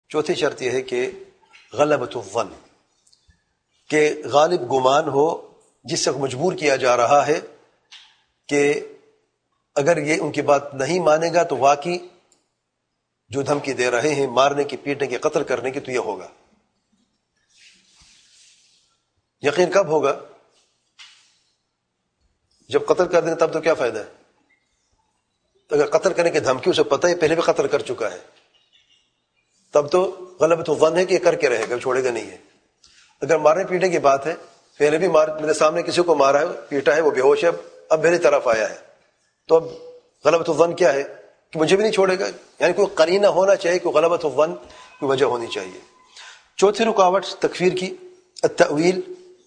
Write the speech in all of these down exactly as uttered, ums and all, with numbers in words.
چوتھی شرط یہ ہے کہ غلبۃ الظن، کہ غالب گمان ہو جس سے مجبور کیا جا رہا ہے کہ اگر یہ ان کی بات نہیں مانے گا تو واقعی جو دھمکی دے رہے ہیں مارنے کی، پیٹنے کی، قتل کرنے کی، تو یہ ہوگا۔ یقین کب ہوگا؟ جب قتل کر دیں تب تو کیا فائدہ ہے؟ اگر قتل کرنے کی دھمکی اسے پتہ ہے پہلے بھی قتل کر چکا ہے، تب تو غلبۃ الظن ہے کہ یہ کر کے رہے گا، چھوڑے گا نہیں ہے۔ اگر مارنے پیٹنے کی بات ہے، پہلے بھی مار میرے سامنے کسی کو مارا ہے، پیٹا ہے، وہ بے ہوش ہے، اب میری طرف آیا ہے، تو اب غلبۃ الظن کیا ہے کہ مجھے بھی نہیں چھوڑے گا، یعنی کوئی قرینہ ہونا چاہیے، کوئی غلبۃ الظن کی وجہ ہونی چاہیے۔ چوتھی رکاوٹ تکفیر کی التأویل،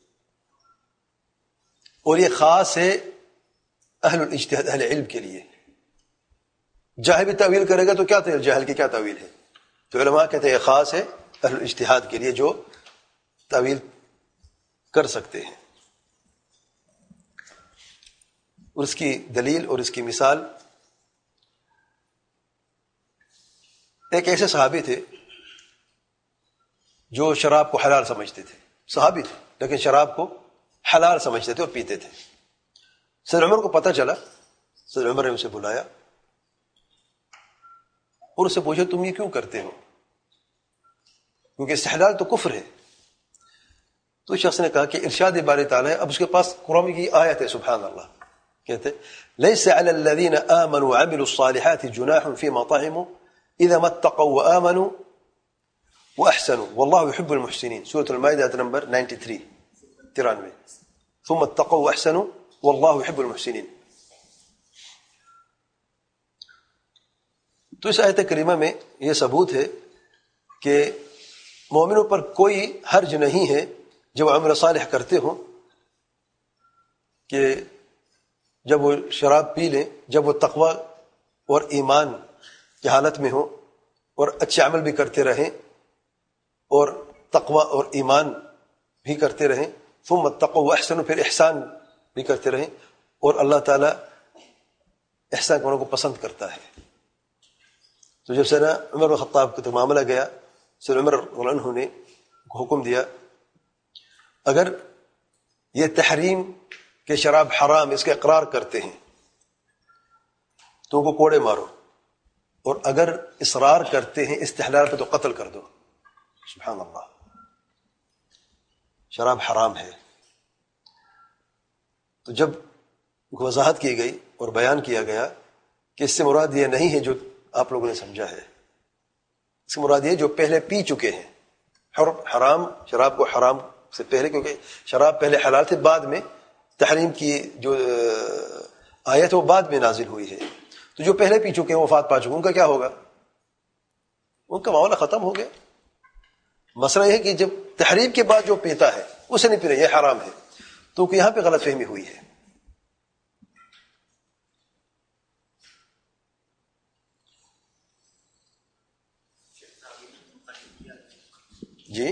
اور یہ خاص ہے اہل الاجتہاد، اہل علم کے لیے۔ جاہل بھی تعویل کرے گا تو کیا تعویل، جاہل کی کیا تعویل ہے؟ تو علماء کہتے ہیں یہ خاص ہے اہل الاجتہاد کے لیے جو تعویل کر سکتے ہیں۔ اور اس کی دلیل اور اس کی مثال، ایک ایسے صحابی تھے جو شراب کو حلال سمجھتے تھے، صحابی تھے لیکن شراب کو حلال سمجھتے تھے اور پیتے تھے۔ سید عمر کو پتہ چلا، سید عمر نے اسے بلایا اور اس سے پوچھا تم یہ کیوں کرتے ہو، کیونکہ استحلال تو کفر ہے۔ تو شخص نے کہا کہ ارشاد باری تعالیٰ ہے، اب اس کے پاس قرآن کی آیت ہے، سبحان اللہ، کہتے لیس علی الذین آمنوا وعملوا الصالحات جناح فیما طعموا اذا ما اتقوا وآمنوا واحسنوا واللہ يحب المحسنین، سورۃ المائدہ آیت نمبر ترانوے ترانوے ثم اتقوا واحسنوا واللہ يحب المحسنین۔ تو اس آیت کریمہ میں یہ ثبوت ہے کہ مومنوں پر کوئی حرج نہیں ہے جب عمل صالح کرتے ہوں، کہ جب وہ شراب پی لیں، جب وہ تقوی اور ایمان کی حالت میں ہوں اور اچھے عمل بھی کرتے رہیں اور تقوی اور ایمان بھی کرتے رہیں، ثم اتقوا واحسنوا، پھر احسان بھی کرتے رہیں، اور اللہ تعالیٰ احسان کرنے کو پسند کرتا ہے۔ تو جب سیدنا عمر بن خطاب کا معاملہ گیا، سیدنا عمر رضی اللہ عنہ نے حکم دیا اگر یہ تحریم کہ شراب حرام اس کا اقرار کرتے ہیں تو ان کو کوڑے مارو، اور اگر اصرار کرتے ہیں استحلال پہ تو قتل کر دو۔ سبحان اللہ، شراب حرام ہے۔ تو جب وضاحت کی گئی اور بیان کیا گیا کہ اس سے مراد یہ نہیں ہے جو آپ لوگوں نے سمجھا ہے، اس سے مراد یہ جو پہلے پی چکے ہیں، حرام شراب کو حرام سے پہلے، کیونکہ شراب پہلے حلال تھے، بعد میں تحریم کی جو آیت وہ بعد میں نازل ہوئی ہے۔ تو جو پہلے پی چکے ہیں، وفات پا چکے، ان کا کیا ہوگا؟ ان کا معاملہ ختم ہو گیا۔ مسئلہ یہ ہے کہ جب تحریم کے بعد جو پیتا ہے اسے نہیں پینا، یہ حرام ہے، تو یہاں پہ غلط فہمی ہوئی ہے۔ جی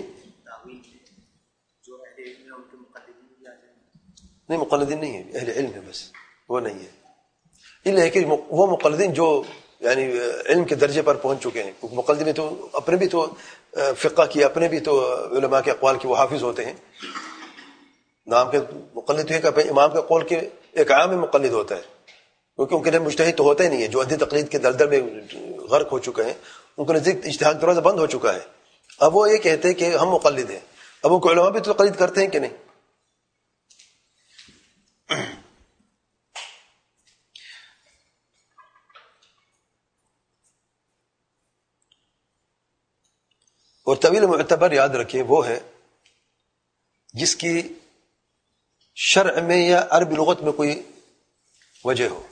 نہیں، مقلدین نہیں ہے، اہل علم ہے، بس وہ نہیں ہے۔ اللہ ہے کہ وہ مقلدین جو یعنی علم کے درجے پر پہنچ چکے ہیں، کیونکہ مقلدین تو اپنے بھی تو فقہ کی، اپنے بھی تو علماء کے اقوال کے وہ حافظ ہوتے ہیں۔ نام کے مقلد تو ہے کہ امام کے قول کے ایک عام مقلد ہوتا ہے، کیونکہ ان کے لیے مجتہد تو ہوتا ہی نہیں ہے، جو ادھی تقلید کے دلدل میں غرق ہو چکے ہیں، ان کے نزدیک اجتہاد دروازہ بند ہو چکا ہے۔ اب وہ یہ کہتے ہیں کہ ہم مقلد ہیں، اب ان کو علماء بھی تو تقلید کرتے ہیں کہ نہیں؟ اور طویل معتبر یاد رکھیں وہ ہے جس کی شرع میں یا عربی لغت میں کوئی وجہ ہو۔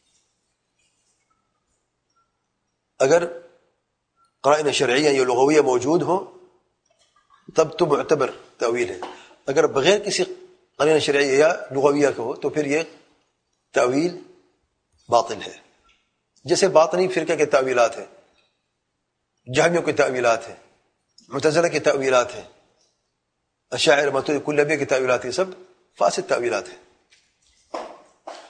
اگر قرائن شرعیہ یا لغویہ موجود ہو تب تو معتبر تأویل ہے، اگر بغیر کسی قرائن شرعیہ یا لغویہ کے ہو تو پھر یہ تأویل باطل ہے۔ جیسے باطنی فرقہ کے تأویلات ہیں، جہمیوں کے تأویلات ہیں، معتزلہ کی تأویلات ہیں، اشاعرہ ماتریدی کلابیہ کی تأویلات ہیں، سب فاسد تأویلات ہیں۔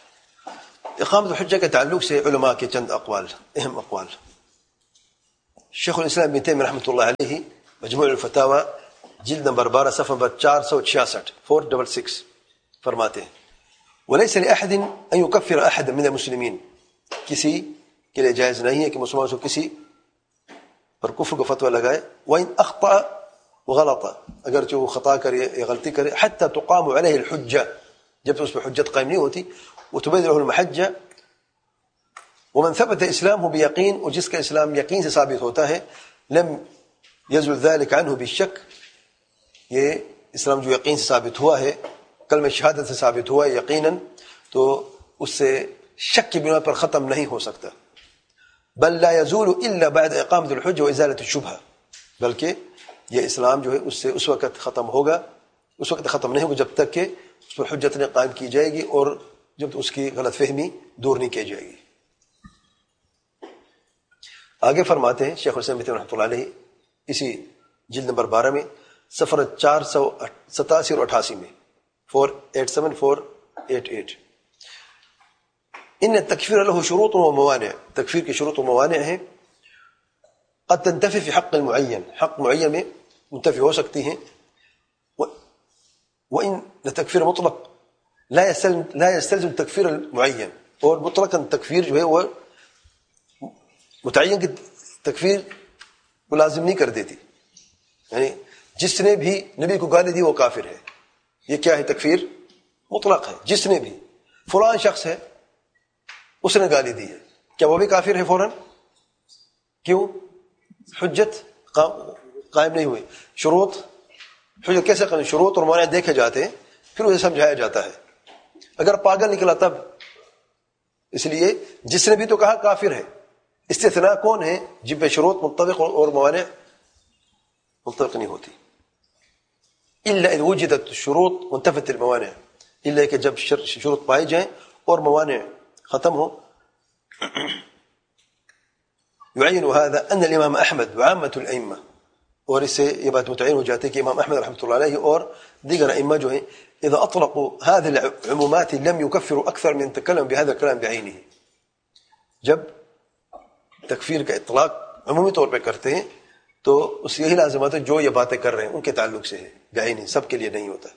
اقامت الحجہ کے تعلق سے علماء کے چند اقوال، اہم اقوال۔ شیخ الاسلام ابن تیمیہ رحمۃ اللہ علیہ مجموع الفتاوی جلد نمبر بارہ صفحہ نمبر چار سو چھیاسٹھ فور ڈبل سکس فرماتے ہیں ولیس لأحد ان یکفر احد من المسلمین، کسی کے لیے جائز نہیں ہے کہ مسلمان کو کسی پر کفر کا فتویٰ لگائے، وَإِنْ أَخْطَأَ وَغَلَطَ، اگرچہ وہ خطا کرے یا غلطی کرے، حتی تقام علیہ الحجہ، جب تو اس پہ حجت قائم نہیں ہوتی، وتبین له المحجہ، ومن ثبت اسلامه بیقین، اور جس کا اسلام یقین سے ثابت ہوتا ہے، لم یزل ذلك عنه بالشک، یہ اسلام جو یقین سے ثابت ہوا ہے، کلمہ شہادت سے ثابت ہوا ہے یقیناً، تو اس سے شک کی بنا پر ختم نہیں ہو سکتا. بل لا يزول الا بعد اقامت الحجہ وازالۃ الشبہہ، بلکہ یہ اسلام جو ہے اس سے اس وقت ختم ہوگا، اس وقت ختم نہیں ہوگا جب تک کہ اس پر حجت نے قائم کی جائے گی اور جب اس کی غلط فہمی دور نہیں کی جائے گی. آگے فرماتے ہیں شیخ الاسلام ابن تیمیہ رحمۃ اللہ علیہ اسی جلد نمبر بارہ میں صفحہ چار سو ستاسی اور اٹھاسی میں four eight seven four eight at ان التکفیر له شروط و موانع، تکفیر کی شروط و موانع ہیں. قد تنتفی فی حق المعین، حق معین میں منتفی ہو سکتی ہیں. وان التکفیر مطلق لا يستلزم لا يستلزم تکفیر المعین، اور مطلقاً تکفیر جو ہے وہ متعین کی تکفیر کو لازم نہیں کر دیتی، یعنی جس نے بھی نبی کو گالی دی وہ کافر ہے. یہ کیا ہے؟ تکفیر مطلق ہے. جس نے بھی فلان شخص ہے اس نے گالی دی ہے، کیا وہ بھی کافر ہے فوراً؟ کیوں؟ حجت قائم نہیں ہوئی. شروط حجت کیسے قائم؟ شروط اور موانع دیکھے جاتے ہیں پھر اسے سمجھایا جاتا ہے. اگر پاگل نکلا تب، اس لیے جس نے بھی تو کہا کافر ہے. استثناء کون ہے؟ جن پہ شروط متفق اور موانع متفق نہیں ہوتی. الا اذا وجدت الشروط وانتفت الموانع، الا کہ جب شروط پائی جائیں اور موانع ختم ہو. يعين هذا ان الامام احمد وعامة الائمه، اور اس سے یہ بات متعین ہو جاتی ہے کہ امام احمد رحمۃ اللہ علیہ اور دیگر ائمہ جو ہیں اذا اطلقوا هذه العمومات لم يكفروا اكثر من تكلم بهذا الكلام بعينه، جب تکفیر کا اطلاق عمومی طور پہ کرتے ہیں تو اس یہی لازمات ہے جو یہ باتیں کر رہے ہیں ان کے تعلق سے ہے، بعینی، سب کے لیے نہیں ہوتا.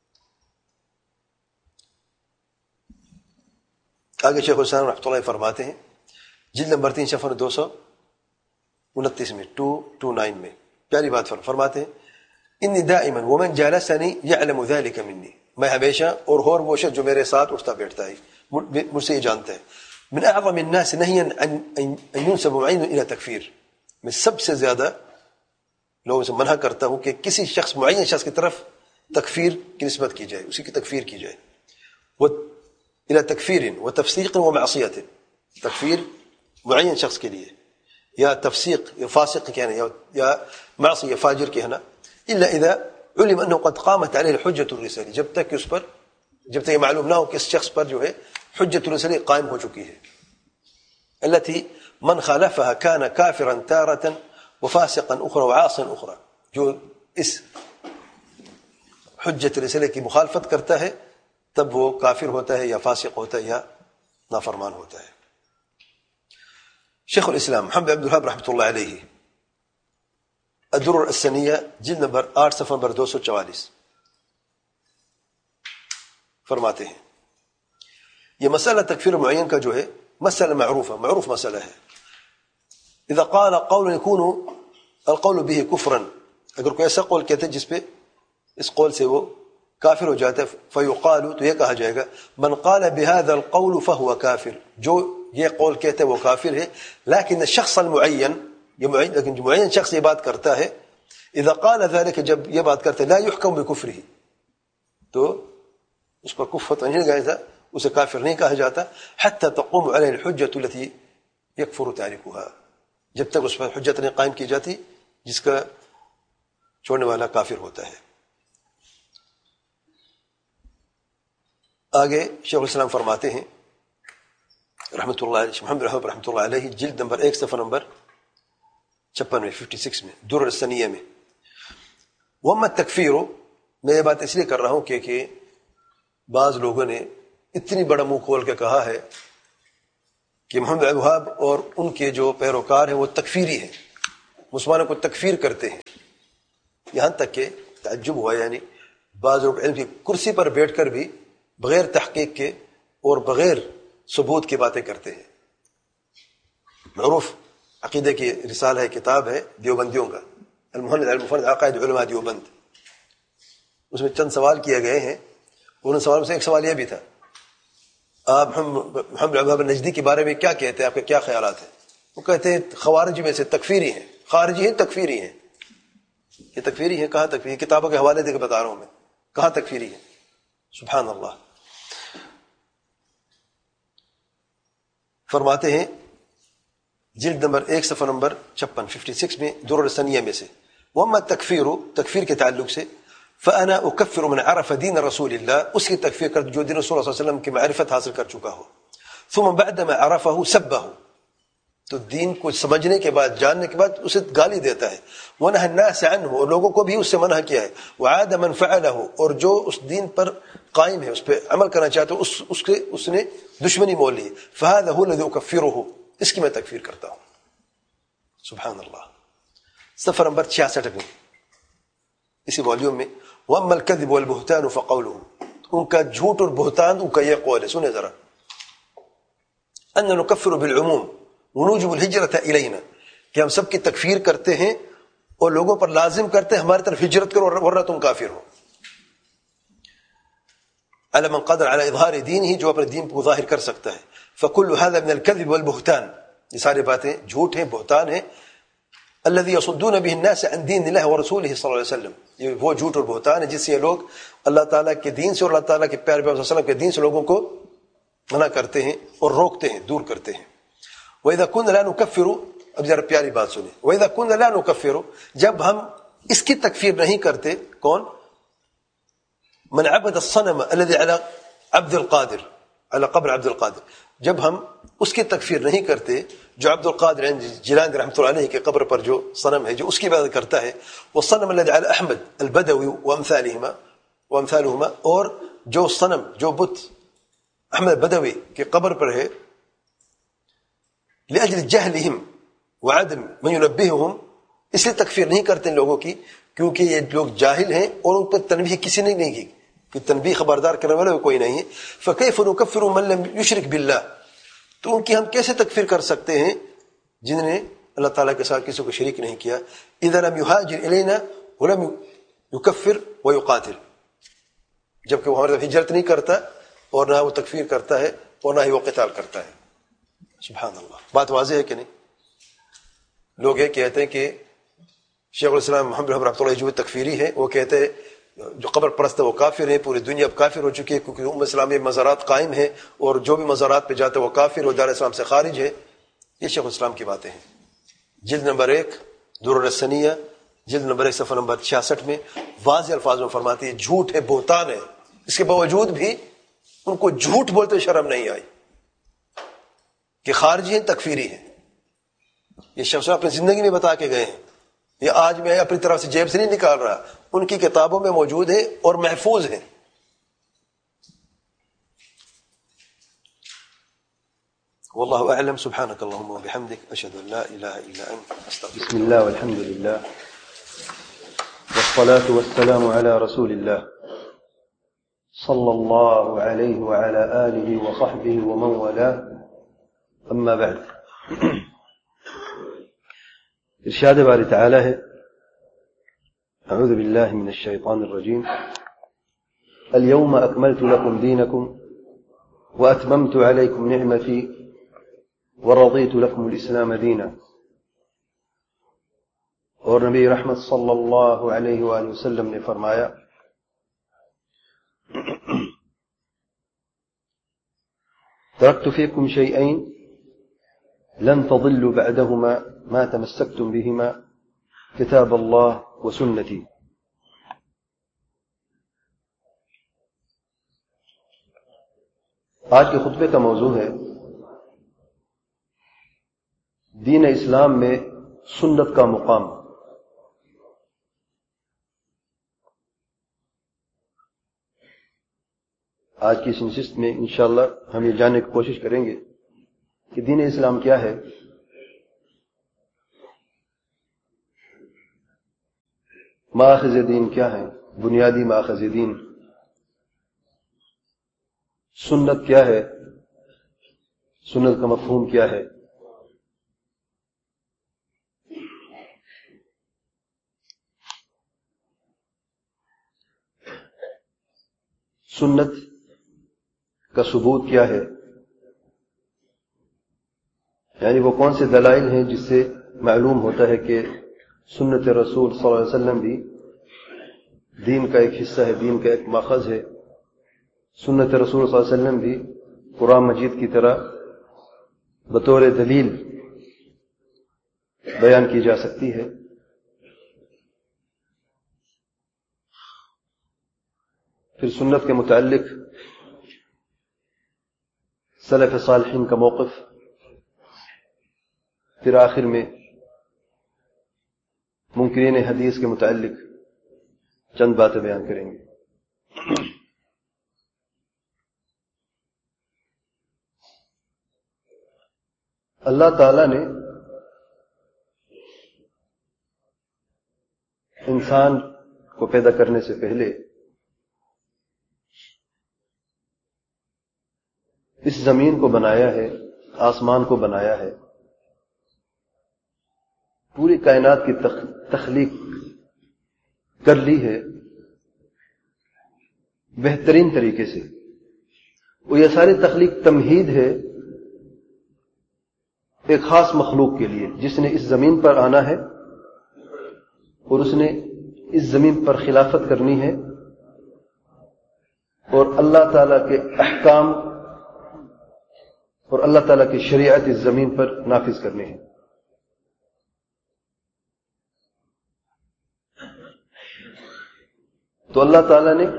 آگے شیخ الاسلام رحمۃ اللہ فرماتے ہیں جلد نمبر تین صفحہ دو سو انتیس میں ٹو ٹو نائن میں پیاری بات فرماتے ہیں انی دائما ومن جالسنی یعلم ذلك منی، میں ہمیشہ اور ہور وہ شخص جو میرے ساتھ اٹھتا بیٹھتا ہے مجھ سے یہ جانتا ہے. من اعظم الناس نہیا ان ينسب معین الى تکفیر، میں سب سے زیادہ لوگوں سے منع کرتا ہوں کہ کسی شخص معین شخص کی طرف تکفیر کی نسبت کی جائے، اسی کی تکفیر کی جائے. وہ الى تکفیر و تفسیق و معصیت، تکفیر معین شخص کے لیے یا تفسیق یا فاسق کہنا یا معصی یا فاجر کہنا، الا اذا علم انه قد قامت عليه الحجة الرسالية، جب تک کہ اس پر جب تک یہ معلوم نہ ہو کہ اس شخص پر جو ہے حجت الرسالية قائم ہو چکی ہے. التي من خالفها كان كافرا تارة وفاسقا اخرى وعاصا اخرى، جو اس حجت الرسالية کی مخالفت کرتا ہے تب وہ کافر ہوتا ہے یا فاسق ہوتا ہے یا نافرمان ہوتا ہے. شیخ الاسلام محمد عبد الوهاب رحمۃ اللہ علیہ الدرر السنیہ جلد نمبر آٹھ صفحہ نمبر دو سو چوالیس فرماتے ہیں یہ مسئلہ تکفیر معین کا جو ہے مسئلہ معروف ہے، معروف مسئلہ ہے. اذا قال قول يكون القول به كفرا، اگر کوئی ایسا قول کہتے جس پہ اس قول سے وہ کافر ہو جاتا ہے، فیقال، تو یہ کہا جائے گا من قال بهذا القول فهو کافر، جو یہ قول کہتے وہ کافر ہے. لیکن الشخص المعین، یہ معین لیکن جو معین شخص یہ بات کرتا ہے، اذا قال ذلك، جب یہ بات کرتا ہے، لا يحكم بكفره، تو اس پر کفر نہیں لگایا جاتا، اسے کافر نہیں کہا جاتا. حتى تقوم عليه الحجة التي يكفر تاركها، جب تک اس پر حجت نہیں قائم کی جاتی جس کا چھوڑنے والا کافر ہوتا ہے. آگے شیخ الاسلام فرماتے ہیں رحمۃ اللہ علیہ، محمد رحمۃ رحمۃ اللہ علیہ جلد نمبر ایک صفحہ نمبر چھپن میں ففٹی سکس میں درر السنیہ میں، وَأَمَّا التَّكْفِيرُ، میں یہ بات اس لیے کر رہا ہوں کہ کہ بعض لوگوں نے اتنی بڑا منہ کھول کے کہا ہے کہ محمد عبد الوہاب اور ان کے جو پیروکار ہیں وہ تکفیری ہیں. مسلمانوں کو تکفیر کرتے ہیں، یہاں تک کہ تعجب ہوا، یعنی بعض لوگ علم کی کرسی پر بیٹھ کر بھی بغیر تحقیق کے اور بغیر ثبوت کی باتیں کرتے ہیں۔ معروف عقیدے کی رسالہ ہے، کتاب ہے دیوبندیوں کا، المحند المفند عقائد علماء دیوبند، اس میں چند سوال کیے گئے ہیں، ان سوالوں میں سے ایک سوال یہ بھی تھا، آپ محمد الوہاب نجدی کے بارے میں کیا کہتے ہیں، آپ کے کیا خیالات ہیں؟ وہ کہتے ہیں خوارج میں سے تکفیری ہیں، خارجی ہیں تکفیری ہیں۔ یہ تکفیری ہیں؟ کہاں تکفیری؟ کتابوں کے حوالے دے کے بتا رہا ہوں میں، کہاں تکفیری ہے؟ سبحان اللہ۔ فرماتے ہیں جلد نمبر ایک صفحہ نمبر چھپن ففٹی سکس میں درر السنیہ میں سے، وَأَمَّا التَّكْفِيرُ تکفیر کے تعلق سے، فَأَنَا أُكَفِّرُ مَنْ عَرَفَ دِينَ رَسُولِ اللَّهِ، اس کی تکفیر کر جو دین رسول اللہ صلی اللہ علیہ وسلم کی معرفت حاصل کر چکا ہو، ثم بعدما عرفه سبه، تو دین کو سمجھنے کے بعد، جاننے کے بعد اسے گالی دیتا ہے، وَنَهَى النَّاسَ عَنْهُ، اور لوگوں کو بھی اس سے منع کیا ہے، وَعَادَ مَنْ فَعَلَهُ، اور جو اس دین پر قائم ہے، اس پہ عمل کرنا چاہتا ہے، اس اس کے اس نے دشمنی مول لی، فَهَذَا هُوَ الَّذِي أُكَفِّرُهُ، اس کی میں تکفیر کرتا ہوں۔ سبحان اللہ۔ صفحہ نمبر چھیاسٹھ میں اسی والیوم میں، وَأَمَّا الْكَذِبُ وَالْبُهْتَانُ فَقَوْلُهُ، ان کا جھوٹ اور بہتان ان کا یہ قول ہے، سنیں ذرا، أَنَّ نُكَفِّرُ بِالْعُمُومِ وَنُوجِبُ الْهِجْرَةَ إِلَيْنَا، کہ ہم سب کی تکفیر کرتے ہیں اور لوگوں پر لازم کرتے ہیں ہماری طرف ہجرت کرو ورنہ تم کافر ہو، عَلَى مَنْ قَدَرَ عَلَى إِظْهَارِ دِينِهِ، جو اپنے دین کو ظاہر کر سکتا ہے، فَكُلُّ هَذَا مِنَ الْكَذِبِ وَالْبُهْتَانِ، یہ ساری باتیں جھوٹ ہیں، بہتان ہیں، الذي يصدون به الناس عن دين الله ورسوله صلی اللہ علیہ وسلم، یہ وہ جھوٹ اور بہتان ہے جس سے لوگ اللہ تعالیٰ کے دین سے اور اللہ تعالیٰ کے پیارے پیغمبر صلی اللہ علیہ وسلم کے دین سے لوگوں کو منع کرتے ہیں اور روکتے ہیں، دور کرتے ہیں۔ وَإِذَا كُنَّا لَا نُكَفِّرُ، اب ذرا پیاری بات سنیں، وَإِذَا كُنَّا لَا نُكَفِّرُ، جب ہم اس کی تکفیر نہیں کرتے، کون؟ من عبد الصنم الذي على عبد القادر، على قبر عبد القادر، جب ہم اس کی تکفیر نہیں کرتے جو عبد القادر جیلانی رحمۃ اللہ علیہ کے قبر پر جو صنم ہے، جو اس کی عبادت کرتا ہے، والصنم الذي على احمد البدوی وامثالهما وامثالهما، اور جو صنم جو بت احمد بدوی کے قبر پر ہے، لاجل جهلهم وعدم من ينبههم، اس لیے تکفیر نہیں کرتے ان لوگوں کی کیونکہ یہ لوگ جاہل ہیں اور ان پر تنبیہ کسی نے نہیں کی، کہ تنبیہ خبردار کرنے والا کوئی نہیں ہے۔ فكيف نكفر من لم يشرك بالله، تو ان کی ہم کیسے تکفیر کر سکتے ہیں جنہوں نے اللہ تعالیٰ کے ساتھ کسی کو شریک نہیں کیا؟ اذا لم يهاجر الينا ولم يكفر ويقاتل، جبکہ وہ ہمارے ہجرت نہیں کرتا اور نہ وہ تکفیر کرتا ہے اور نہ ہی وہ قتال کرتا ہے۔ سبحان اللہ، بات واضح ہے کہ نہیں؟ لوگ یہ کہتے ہیں کہ شیخ الاسلام محمد بن رحمۃ اللہ جو تکفیری ہے، وہ کہتے ہیں جو قبر پرست ہے وہ کافر ہیں، پوری دنیا اب کافر ہو چکی ہے کیونکہ امت اسلام میں مزارات قائم ہیں اور جو بھی مزارات پہ جاتا ہے وہ کافر اور دار اسلام سے خارج ہے۔ یہ شیخ الاسلام کی باتیں ہیں، جلد نمبر ایک درر السنیہ، جلد نمبر ایک صفحہ نمبر چھیاسٹھ میں واضح الفاظ میں فرماتی ہے جھوٹ ہے، بہتان ہے، اس کے باوجود بھی ان کو جھوٹ بولتے شرم نہیں آئی کہ خارجی ہیں، تکفیری ہیں۔ یہ شخص اپنی زندگی میں بتا کے گئے ہیں، یہ آج میں اپنی طرف سے جیب سے نہیں نکال رہا، ان کی کتابوں میں موجود ہے اور محفوظ ہیں۔ واللہ اعلم، سبحانک اللہم وبحمدک، اشہد ان لا الہ الا انت، استغفرک۔ بسم اللہ والحمد للہ والصلاة والسلام على رسول اللہ صلی اللہ علیہ وعلى آلہ وصحبہ ومن والاه، اما بعد۔ ارشاد باری تعالی ہے، اعوذ باللہ من الشیطان الرجیم، اليوم اکملت لکم دینکم واتممت علیکم نعمتی ورضیت لکم الاسلام دینا، اور نبی رحمت صلی اللہ علیہ وآلہ وسلم نے فرمایا، ترکت فیکم شیئین لن تضلوا بعدهما ما تمسكتم بهما کتاب اللہ و سنتی۔ آج کے خطبے کا موضوع ہے دین اسلام میں سنت کا مقام۔ آج کی اس نشست میں انشاءاللہ ہم یہ جاننے کی کوشش کریں گے کہ دین اسلام کیا ہے، مآخذ دین کیا ہیں، بنیادی مآخذ دین، سنت کیا ہے، سنت کا مفہوم کیا ہے، سنت کا ثبوت کیا ہے، یعنی وہ کون سے دلائل ہیں جس سے معلوم ہوتا ہے کہ سنت رسول صلی اللہ علیہ وسلم بھی دین کا ایک حصہ ہے، دین کا ایک ماخذ ہے، سنت رسول صلی اللہ علیہ وسلم بھی قرآن مجید کی طرح بطور دلیل بیان کی جا سکتی ہے۔ پھر سنت کے متعلق سلف صالحین کا موقف، پھر آخر میں منکرین حدیث کے متعلق چند باتیں بیان کریں گے۔ اللہ تعالی نے انسان کو پیدا کرنے سے پہلے اس زمین کو بنایا ہے، آسمان کو بنایا ہے، پوری کائنات کی تخلیق کر لی ہے بہترین طریقے سے۔ وہ یہ ساری تخلیق تمہید ہے ایک خاص مخلوق کے لیے جس نے اس زمین پر آنا ہے اور اس نے اس زمین پر خلافت کرنی ہے اور اللہ تعالی کے احکام اور اللہ تعالی کی شریعت اس زمین پر نافذ کرنی ہے۔ تو اللہ تعالی نے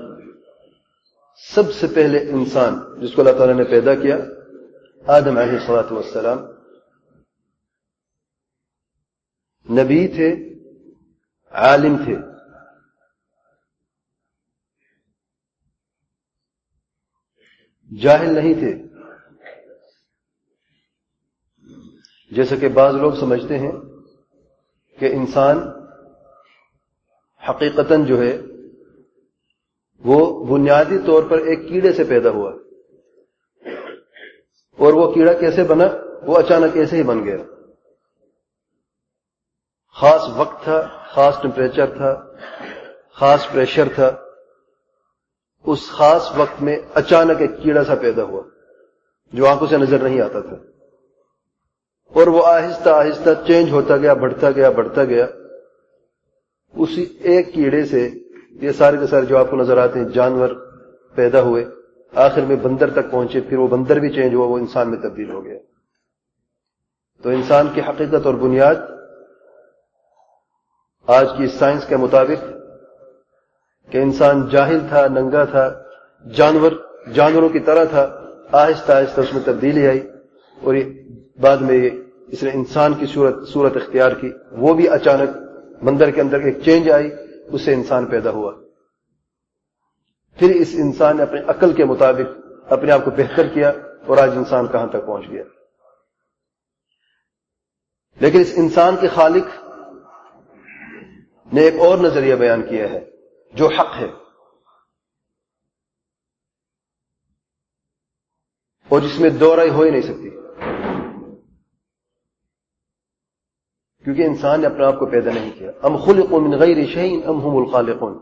سب سے پہلے انسان جس کو اللہ تعالی نے پیدا کیا، آدم علیہ الصلوۃ والسلام، نبی تھے، عالم تھے، جاہل نہیں تھے، جیسا کہ بعض لوگ سمجھتے ہیں کہ انسان حقیقتاً جو ہے وہ بنیادی طور پر ایک کیڑے سے پیدا ہوا اور وہ کیڑا کیسے بنا، وہ اچانک ایسے ہی بن گیا۔ خاص وقت تھا، خاص ٹمپریچر تھا، خاص پریشر تھا، اس خاص وقت میں اچانک ایک کیڑا سا پیدا ہوا جو آنکھوں سے نظر نہیں آتا تھا، اور وہ آہستہ آہستہ چینج ہوتا گیا، بڑھتا گیا بڑھتا گیا۔ اسی ایک کیڑے سے یہ سارے کے سارے جو آپ کو نظر آتے ہیں جانور پیدا ہوئے، آخر میں بندر تک پہنچے، پھر وہ بندر بھی چینج ہوا، وہ انسان میں تبدیل ہو گیا۔ تو انسان کی حقیقت اور بنیاد آج کی سائنس کے مطابق کہ انسان جاہل تھا، ننگا تھا، جانور جانوروں کی طرح تھا، آہستہ آہستہ اس میں تبدیلی آئی اور یہ بعد میں یہ اس نے انسان کی صورت صورت اختیار کی، وہ بھی اچانک بندر کے اندر ایک چینج آئی، اس سے انسان پیدا ہوا۔ پھر اس انسان نے اپنے عقل کے مطابق اپنے آپ کو بہتر کیا اور آج انسان کہاں تک پہنچ گیا۔ لیکن اس انسان کے خالق نے ایک اور نظریہ بیان کیا ہے جو حق ہے اور جس میں دو رائے ہو ہی نہیں سکتی، کیونکہ انسان نے اپنے آپ کو پیدا نہیں کیا۔ ام خلقوا من غیر شیء ام هم الخالقون،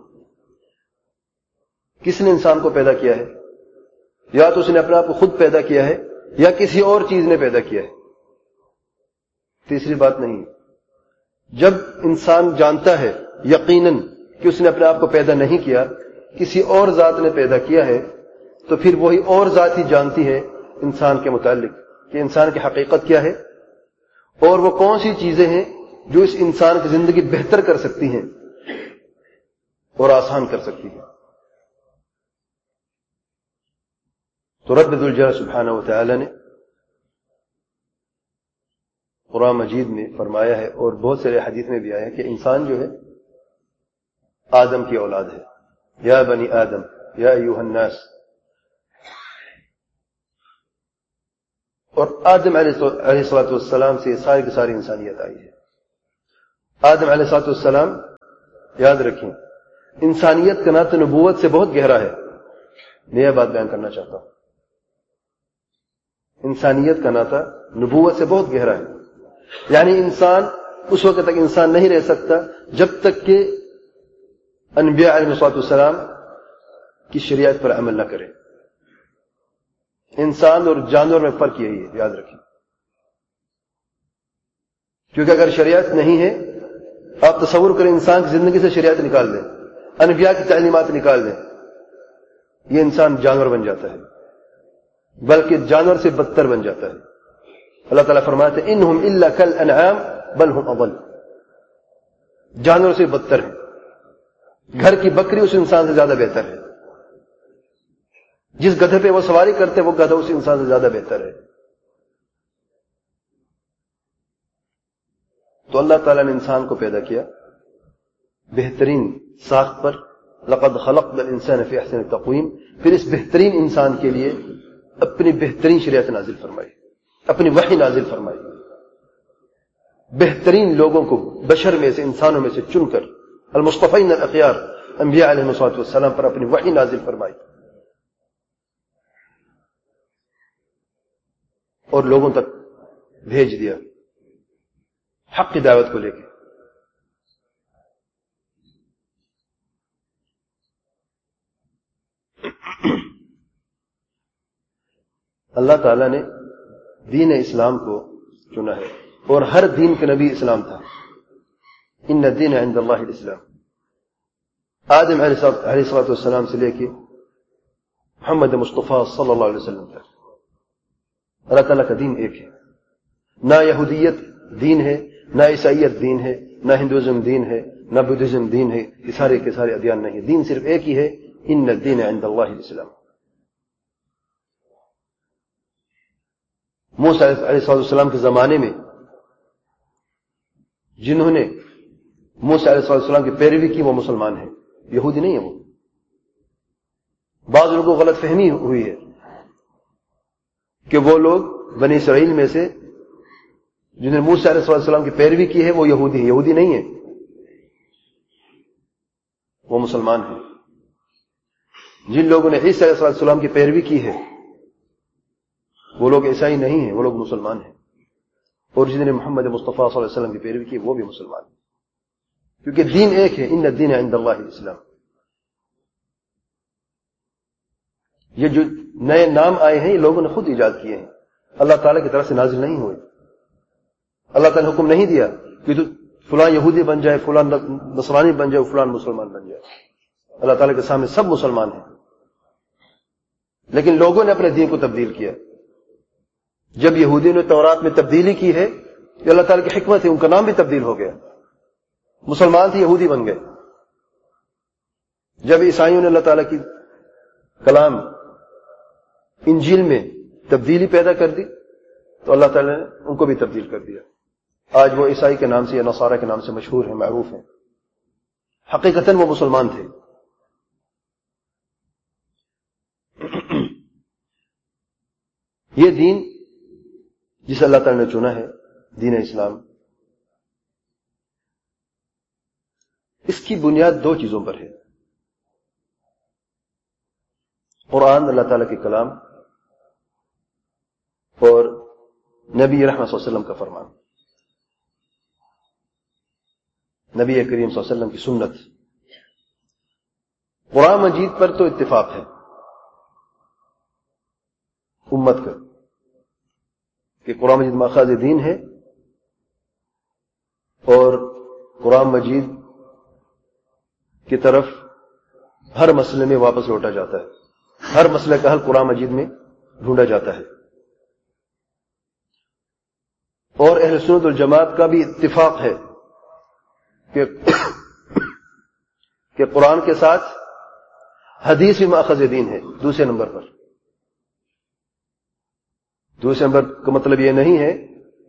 کس نے انسان کو پیدا کیا ہے؟ یا تو اس نے اپنے آپ کو خود پیدا کیا ہے یا کسی اور چیز نے پیدا کیا ہے، تیسری بات نہیں۔ جب انسان جانتا ہے یقیناً کہ اس نے اپنے آپ کو پیدا نہیں کیا، کسی اور ذات نے پیدا کیا ہے، تو پھر وہی اور ذات ہی جانتی ہے انسان کے متعلق کہ انسان کی حقیقت کیا ہے اور وہ کون سی چیزیں ہیں جو اس انسان کی زندگی بہتر کر سکتی ہیں اور آسان کر سکتی ہیں۔ تو رب ذوالجلال سبحانہ و تعالی نے قرآن مجید میں فرمایا ہے اور بہت سارے حدیث میں بھی آیا ہے کہ انسان جو ہے آدم کی اولاد ہے، یا بنی آدم یا ایھا الناس، اور آدم علیہ الصلوۃ والسلام سے ساری کی ساری انسانیت آئی ہے۔ آدم علیہ الصلوۃ والسلام یاد رکھیں انسانیت کا ناطہ نبوت سے بہت گہرا ہے. میں یہ بات بیان کرنا چاہتا ہوں. انسانیت کا ناطہ نبوت سے بہت گہرا ہے. یعنی انسان اس وقت تک انسان نہیں رہ سکتا جب تک کہ انبیاء علیہ الصلوۃ والسلام کی شریعت پر عمل نہ کرے. انسان اور جانور میں فرق یہی ہے, یاد رکھیں. کیونکہ اگر شریعت نہیں ہے, آپ تصور کریں انسان کی زندگی سے شریعت نکال دیں, انبیاء کی تعلیمات نکال دیں, یہ انسان جانور بن جاتا ہے, بلکہ جانور سے بدتر بن جاتا ہے. اللہ تعالیٰ فرماتے ہیں انہم الا کالانعام بل ہم اضل. جانور سے بدتر ہے. گھر کی بکری اس انسان سے زیادہ بہتر ہے. جس گدھے پہ وہ سواری کرتے وہ گدھا اس انسان سے زیادہ بہتر ہے. تو اللہ تعالیٰ نے انسان کو پیدا کیا بہترین ساخت پر. لقد خلقنا الانسان فی احسن تقویم. پھر اس بہترین انسان کے لیے اپنی بہترین شریعت نازل فرمائی, اپنی وحی نازل فرمائی. بہترین لوگوں کو بشر میں سے, انسانوں میں سے چن کر المصطفین الاخیار انبیاء علیہ الصلوۃ والسلام پر اپنی وحی نازل فرمائی اور لوگوں تک بھیج دیا حق کی دعوت کو لے کے. اللہ تعالیٰ نے دین اسلام کو چنا ہے اور ہر دین کے نبی اسلام تھا. ان الدین عند اللہ الاسلام. آدم علیہ الصلوۃ والسلام سے لے کے محمد مصطفیٰ صلی اللہ علیہ وسلم تک اللہ تعالیٰ کا دین ایک ہے. نہ یہودیت دین ہے, نہ عیسائیت دین ہے, نہ ہندوازم دین ہے, نہ بدھزم دین ہے. یہ سارے کے سارے ادیان نہیں ہے. دین صرف ایک ہی ہے, ان الدین عند اللہ الاسلام. موسیٰ علیہ السلام کے زمانے میں جنہوں نے موسیٰ علیہ السلام کی پیروی کی وہ مسلمان ہیں, یہودی نہیں ہیں. وہ بعض لوگوں کو غلط فہمی ہوئی ہے کہ وہ لوگ بنی اسرائیل میں سے جنہوں نے موسیٰ علیہ السلام کی پیروی کی ہے وہ یہودی ہیں. یہودی نہیں ہیں, وہ مسلمان ہیں. جن لوگوں نے عیسیٰ علیہ السلام کی پیروی کی ہے وہ لوگ عیسائی نہیں ہیں, وہ لوگ مسلمان ہیں. اور جنہوں نے محمد مصطفیٰ صلی اللہ علیہ وسلم کی پیروی کی وہ بھی مسلمان ہیں, کیونکہ دین ایک ہے. ان الدین عند اللہ الاسلام. یہ جو نئے نام آئے ہیں یہ لوگوں نے خود ایجاد کیے ہیں, اللہ تعالیٰ کی طرف سے نازل نہیں ہوئے. اللہ تعالیٰ نے حکم نہیں دیا کہ تو فلاں یہودی بن جائے, فلاں نصرانی بن جائے, فلاں مسلمان بن جائے. اللہ تعالیٰ کے سامنے سب مسلمان ہیں, لیکن لوگوں نے اپنے دین کو تبدیل کیا. جب یہودیوں نے تورات میں تبدیلی کی ہے یہ اللہ تعالیٰ کی حکمت ہے, ان کا نام بھی تبدیل ہو گیا. مسلمان تھے یہودی بن گئے. جب عیسائیوں نے اللہ تعالیٰ کی کلام انجیل میں تبدیلی پیدا کر دی تو اللہ تعالیٰ نے ان کو بھی تبدیل کر دیا. آج وہ عیسائی کے نام سے یا نصارہ کے نام سے مشہور ہیں, معروف ہیں. حقیقتاً وہ مسلمان تھے. یہ دین جسے اللہ تعالیٰ نے چنا ہے دین اسلام, اس کی بنیاد دو چیزوں پر ہے. قرآن اللہ تعالیٰ کے کلام اور نبی رحمت صلی اللہ علیہ وسلم کا فرمان, نبی کریم صلی اللہ علیہ وسلم کی سنت. قرآن مجید پر تو اتفاق ہے امت کا کہ قرآن مجید ماخذ دین ہے اور قرآن مجید کی طرف ہر مسئلے میں واپس لوٹا جاتا ہے. ہر مسئلے کا حل قرآن مجید میں ڈھونڈا جاتا ہے. اور اہل سنت والجماعت کا بھی اتفاق ہے کہ کہ قرآن کے ساتھ حدیث بھی ماخذ دین ہے. دوسرے نمبر پر دوسرے نمبر کا مطلب یہ نہیں ہے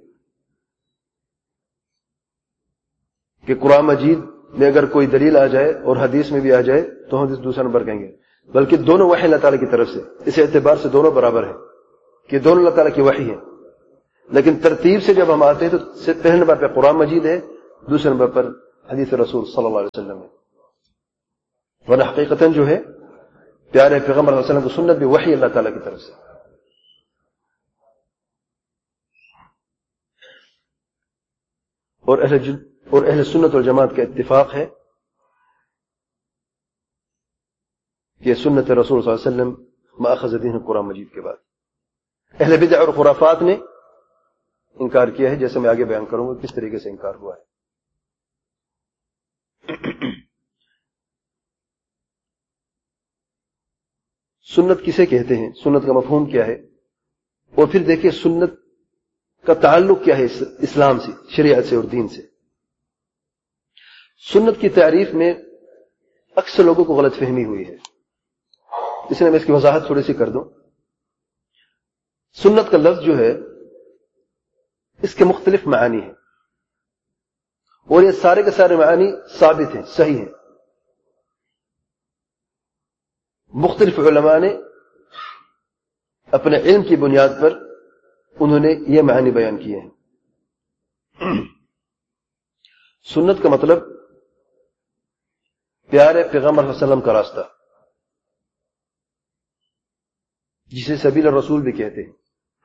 کہ قرآن مجید میں اگر کوئی دلیل آ جائے اور حدیث میں بھی آ جائے تو حدیث دوسرا نمبر کہیں گے, بلکہ دونوں وحی اللہ تعالیٰ کی طرف سے. اس اعتبار سے دونوں برابر ہیں کہ دونوں اللہ تعالیٰ کی وحی ہیں. لیکن ترتیب سے جب ہم آتے ہیں تو پہلے نمبر پہ قرآن مجید ہے, دوسرے نمبر پر حدیث رسول صلی اللہ علیہ وسلم ہے. ورنہ حقیقتاً جو ہے پیارے پیغمبر صلی اللہ علیہ وسلم کی سنت بھی وحی اللہ تعالیٰ کی طرف سے. اور اہل اور اہل سنت والجماعت کا اتفاق ہے کہ سنت رسول صلی اللہ علیہ وسلم ماخذ دین قرآن مجید کے بعد. اہل بدع اور خرافات نے انکار کیا ہے، جیسے میں آگے بیان کروں گا کس طریقے سے انکار ہوا ہے. سنت کسے کہتے ہیں، سنت کا مفہوم کیا ہے، اور پھر دیکھیے سنت کا تعلق کیا ہے اسلام سے، شریعت سے اور دین سے. سنت کی تعریف میں اکثر لوگوں کو غلط فہمی ہوئی ہے، اس لیے میں اس کی وضاحت تھوڑی سی کر دوں. سنت کا لفظ جو ہے اس کے مختلف معانی ہیں، اور یہ سارے کے سارے معانی ثابت ہیں، صحیح ہیں. مختلف علماء نے اپنے علم کی بنیاد پر انہوں نے یہ معنی بیان کیے ہیں. سنت کا مطلب پیارے پیغمبر صلی اللہ علیہ وسلم کا راستہ، جسے سبیل الرسول بھی کہتے ہیں.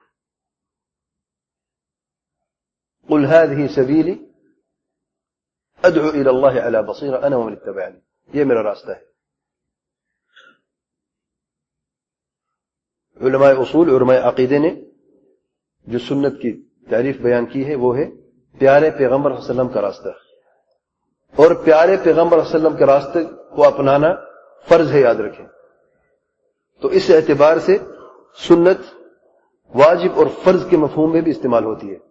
قل هذه سبیلی ادعو الى اللہ علی بصیرہ انا ومن اتبعنی، یہ میرا راستہ ہے. علماء اصول علماء عقیدے نے جو سنت کی تعریف بیان کی ہے وہ ہے پیارے پیغمبر صلی اللہ علیہ وسلم کا راستہ. اور پیارے پیغمبر صلی اللہ علیہ وسلم کے راستے کو اپنانا فرض ہے، یاد رکھیں. تو اس اعتبار سے سنت واجب اور فرض کے مفہوم میں بھی استعمال ہوتی ہے.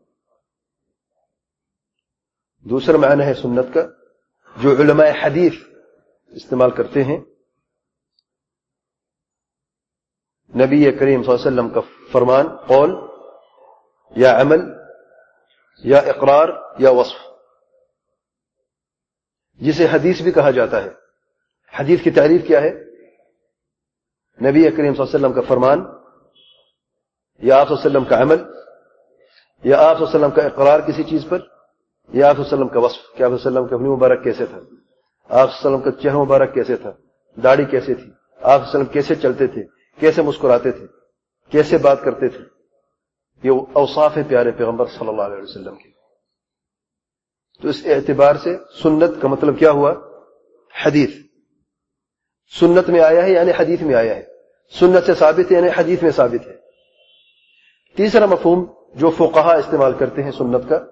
دوسرا معنی ہے سنت کا جو علماء حدیث استعمال کرتے ہیں، نبی کریم صلی اللہ علیہ وسلم کا فرمان، قول یا عمل یا اقرار یا وصف، جسے حدیث بھی کہا جاتا ہے. حدیث کی تعریف کیا ہے؟ نبی کریم صلی اللہ علیہ وسلم کا فرمان، یا آپ صلی اللہ علیہ وسلم کا عمل، یا آپ صلی اللہ علیہ وسلم کا اقرار کسی چیز پر، یا آپ صلی اللہ علیہ وسلم کا وصف کہ آپ صلی اللہ علیہ وسلم کا اپنی مبارک کیسے تھا، آپ صلی اللہ علیہ وسلم کا چہرہ مبارک کیسے تھا، داڑھی کیسے تھی، آپ صلی اللہ علیہ وسلم کیسے چلتے تھے، کیسے مسکراتے تھے، کیسے بات کرتے تھے. یہ اوصاف ہے پیارے پیغمبر صلی اللہ علیہ وسلم کے. تو اس اعتبار سے سنت کا مطلب کیا ہوا؟ حدیث. سنت میں آیا ہے یعنی حدیث میں آیا ہے، سنت سے ثابت ہے یعنی حدیث میں ثابت ہے. تیسرا مفہوم جو فقہا استعمال کرتے ہیں سنت کا،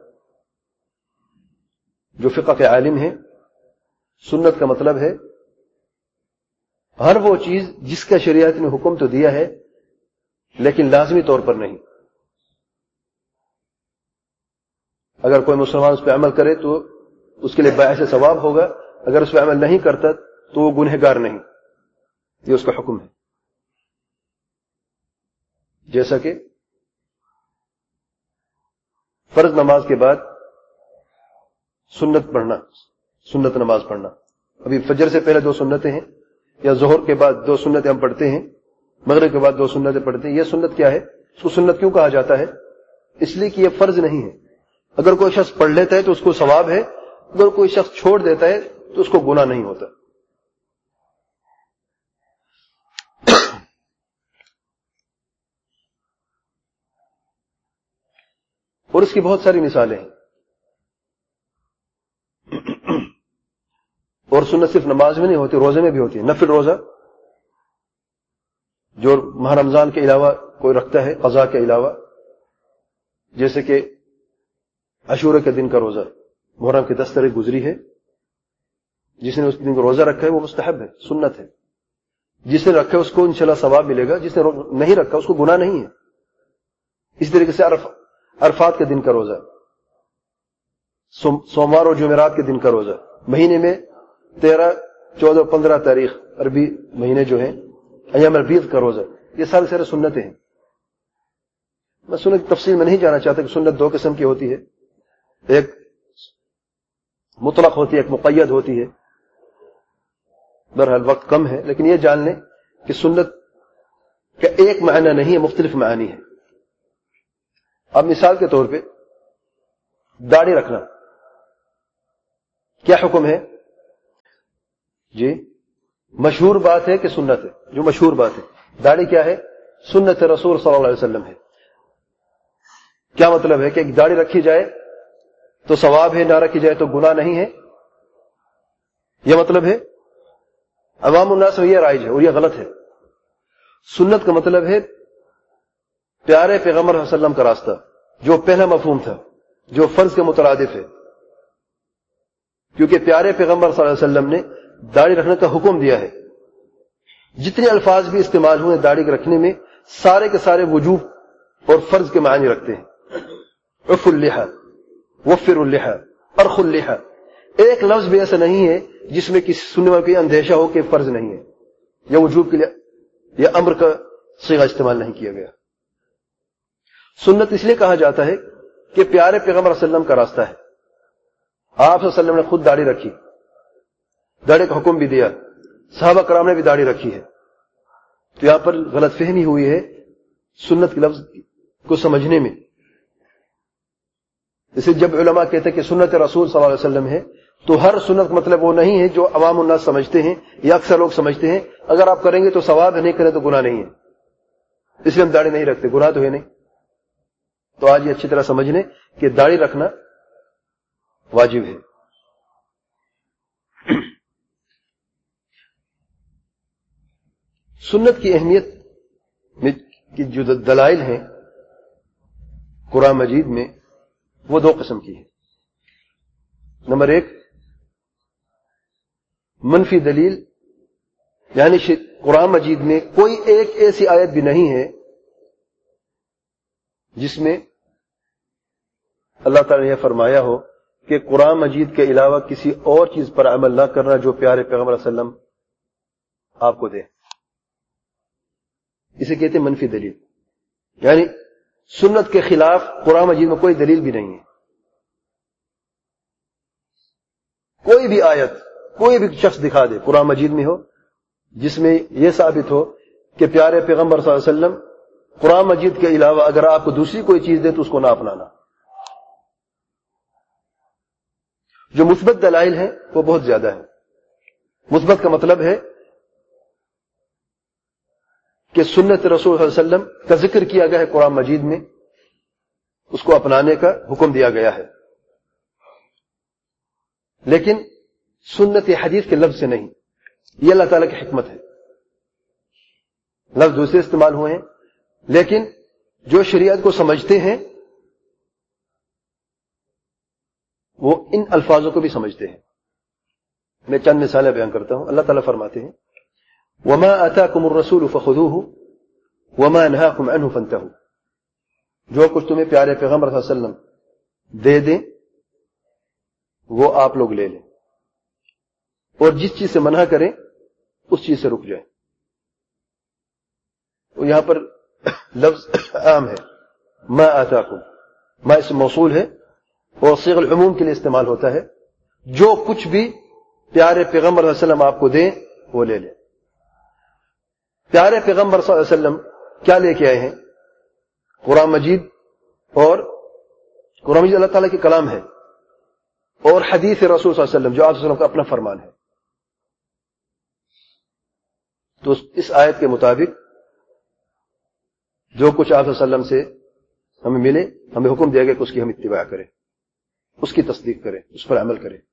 جو فقہ کے عالم ہیں، سنت کا مطلب ہے ہر وہ چیز جس کا شریعت نے حکم تو دیا ہے لیکن لازمی طور پر نہیں. اگر کوئی مسلمان اس پہ عمل کرے تو اس کے لیے باعث ثواب ہوگا، اگر اس پہ عمل نہیں کرتا تو وہ گنہگار نہیں، یہ اس کا حکم ہے. جیسا کہ فرض نماز کے بعد سنت پڑھنا، سنت نماز پڑھنا. ابھی فجر سے پہلے دو سنتیں ہیں، یا ظہر کے بعد دو سنتیں ہم پڑھتے ہیں، مغرب کے بعد دو سنتیں پڑھتے ہیں. یہ سنت کیا ہے؟ اس کو سنت کیوں کہا جاتا ہے؟ اس لیے کہ یہ فرض نہیں ہے. اگر کوئی شخص پڑھ لیتا ہے تو اس کو ثواب ہے، اگر کوئی شخص چھوڑ دیتا ہے تو اس کو گناہ نہیں ہوتا. اور اس کی بہت ساری مثالیں ہیں. اور سنت صرف نماز میں نہیں ہوتی، روزے میں بھی ہوتی ہے. نفل روزہ جو ماہ رمضان کے علاوہ کوئی رکھتا ہے، قضاء کے علاوہ، جیسے کہ عاشورہ کے دن کا روزہ، محرم کی دس تاریخ گزری ہے، جس نے اس دن کا روزہ رکھا ہے وہ مستحب ہے، سنت ہے. جس نے رکھا ہے اس کو انشاءاللہ ثواب ملے گا، جس نے نہیں رکھا اس کو گناہ نہیں ہے. اس طریقے سے عرف عرفات کے دن کا روزہ، سوموار اور جمعرات کے دن کا روزہ، مہینے میں تیرہ چودہ پندرہ تاریخ عربی مہینے جو ہیں ایام البیض کا روزہ، یہ سارے سارے سنتیں ہیں. میں سنت کی تفصیل میں نہیں جانا چاہتا کہ سنت دو قسم کی ہوتی ہے، ایک مطلق ہوتی ہے، ایک مقید ہوتی ہے. بہرحال وقت کم ہے، لیکن یہ جان لیں کہ سنت کا ایک معنی نہیں ہے، مختلف معانی ہے. اب مثال کے طور پہ داڑھی رکھنا کیا حکم ہے؟ جی مشہور بات ہے کہ سنت ہے؟ جو مشہور بات ہے، داڑھی کیا ہے؟ سنت رسول صلی اللہ علیہ وسلم ہے۔ کیا مطلب ہے کہ داڑھی رکھی جائے تو ثواب ہے، نہ رکھی جائے تو گناہ نہیں ہے؟ یہ مطلب ہے؟ عوام الناس میں یہ رائج ہے اور یہ غلط ہے۔ سنت کا مطلب ہے پیارے پیغمبر صلی اللہ علیہ وسلم کا راستہ، جو پہلا مفہوم تھا، جو فرض کے مترادف ہے، کیونکہ پیارے پیغمبر صلی اللہ علیہ وسلم نے داڑھی رکھنے کا حکم دیا ہے۔ جتنے الفاظ بھی استعمال ہوئے داڑھی رکھنے میں، سارے کے سارے وجوب اور فرض کے معنی رکھتے ہیں۔ عف اللحى، وفر اللحى، ارخ اللحى، ایک لفظ بھی ایسا نہیں ہے جس میں کسی سننے والے کو اندیشہ ہو کہ فرض نہیں ہے یا وجوب کے لیے یا امر کا صیغہ استعمال نہیں کیا گیا۔ سنت اس لیے کہا جاتا ہے کہ پیارے پیغمبر صلی اللہ علیہ وسلم کا راستہ ہے۔ آپ صلی اللہ علیہ وسلم نے خود داڑھی رکھی، داڑھی کا حکم بھی دیا، صحابہ کرام نے بھی داڑھی رکھی ہے۔ تو یہاں پر غلط فہمی ہوئی ہے سنت کے لفظ کو سمجھنے میں۔ جیسے جب علماء کہتے ہیں کہ سنت رسول صلی اللہ علیہ وسلم ہے، تو ہر سنت کا مطلب وہ نہیں ہے جو عوام الناس سمجھتے ہیں یا اکثر لوگ سمجھتے ہیں۔ اگر آپ کریں گے تو ثواب ہے، نہیں کریں تو گناہ نہیں ہے، اس لیے ہم داڑھی نہیں رکھتے، گناہ تو ہے نہیں۔ تو آج یہ اچھی طرح سمجھ لیں کہ داڑھی رکھنا واجب ہے۔ سنت کی اہمیت میں کی جو دلائل ہیں قرآن مجید میں، وہ دو قسم کی ہے۔ نمبر ایک، منفی دلیل، یعنی قرآن مجید میں کوئی ایک ایسی آیت بھی نہیں ہے جس میں اللہ تعالی نے یہ فرمایا ہو کہ قرآن مجید کے علاوہ کسی اور چیز پر عمل نہ کرنا جو پیارے پیغمبر صلی اللہ علیہ وسلم آپ کو دے۔ اسے کہتے ہیں منفی دلیل، یعنی سنت کے خلاف قرآن مجید میں کوئی دلیل بھی نہیں ہے۔ کوئی بھی آیت، کوئی بھی شخص دکھا دے قرآن مجید میں ہو جس میں یہ ثابت ہو کہ پیارے پیغمبر صلی اللہ علیہ وسلم قرآن مجید کے علاوہ اگر آپ کو دوسری کوئی چیز دے تو اس کو نہ اپنانا۔ جو مثبت دلائل ہیں وہ بہت زیادہ ہیں۔ مثبت کا مطلب ہے کہ سنت رسول صلی اللہ علیہ وسلم کا ذکر کیا گیا ہے قرآن مجید میں، اس کو اپنانے کا حکم دیا گیا ہے، لیکن سنت حدیث کے لفظ سے نہیں۔ یہ اللہ تعالیٰ کی حکمت ہے۔ لفظ دوسرے استعمال ہوئے ہیں، لیکن جو شریعت کو سمجھتے ہیں وہ ان الفاظوں کو بھی سمجھتے ہیں۔ میں چند مثالیں بیان کرتا ہوں۔ اللہ تعالیٰ فرماتے ہیں وَمَا آتَاكُمُ الرَّسُولُ فَخُذُوهُ وَمَا نَهَاكُمْ عَنْهُ فَانْتَهُوا، جو کچھ تمہیں پیارے پیغمبر صلی اللہ علیہ وسلم دے دیں وہ آپ لوگ لے لیں، اور جس چیز سے منع کریں اس چیز سے رک جائیں۔ تو یہاں پر لفظ عام ہے، ما آتاکم، ما اسم موصول ہے اور صیغ العموم کے لیے استعمال ہوتا ہے۔ جو کچھ بھی پیارے پیغمبر صلی اللہ علیہ وسلم آپ کو دیں وہ لے لیں۔ پیارے پیغمبر صلی اللہ علیہ وسلم کیا لے کے آئے ہیں؟ قرآن مجید، اور قرآن مجید اللہ تعالیٰ کے کلام ہے، اور حدیث رسول صلی اللہ علیہ وسلم جو آپ صلی اللہ علیہ وسلم کا اپنا فرمان ہے۔ تو اس آیت کے مطابق جو کچھ آپ صلی اللہ علیہ وسلم سے ہمیں ملے، ہمیں حکم دیا گیا کہ اس کی ہم اتباع کریں، اس کی تصدیق کریں، اس پر عمل کریں۔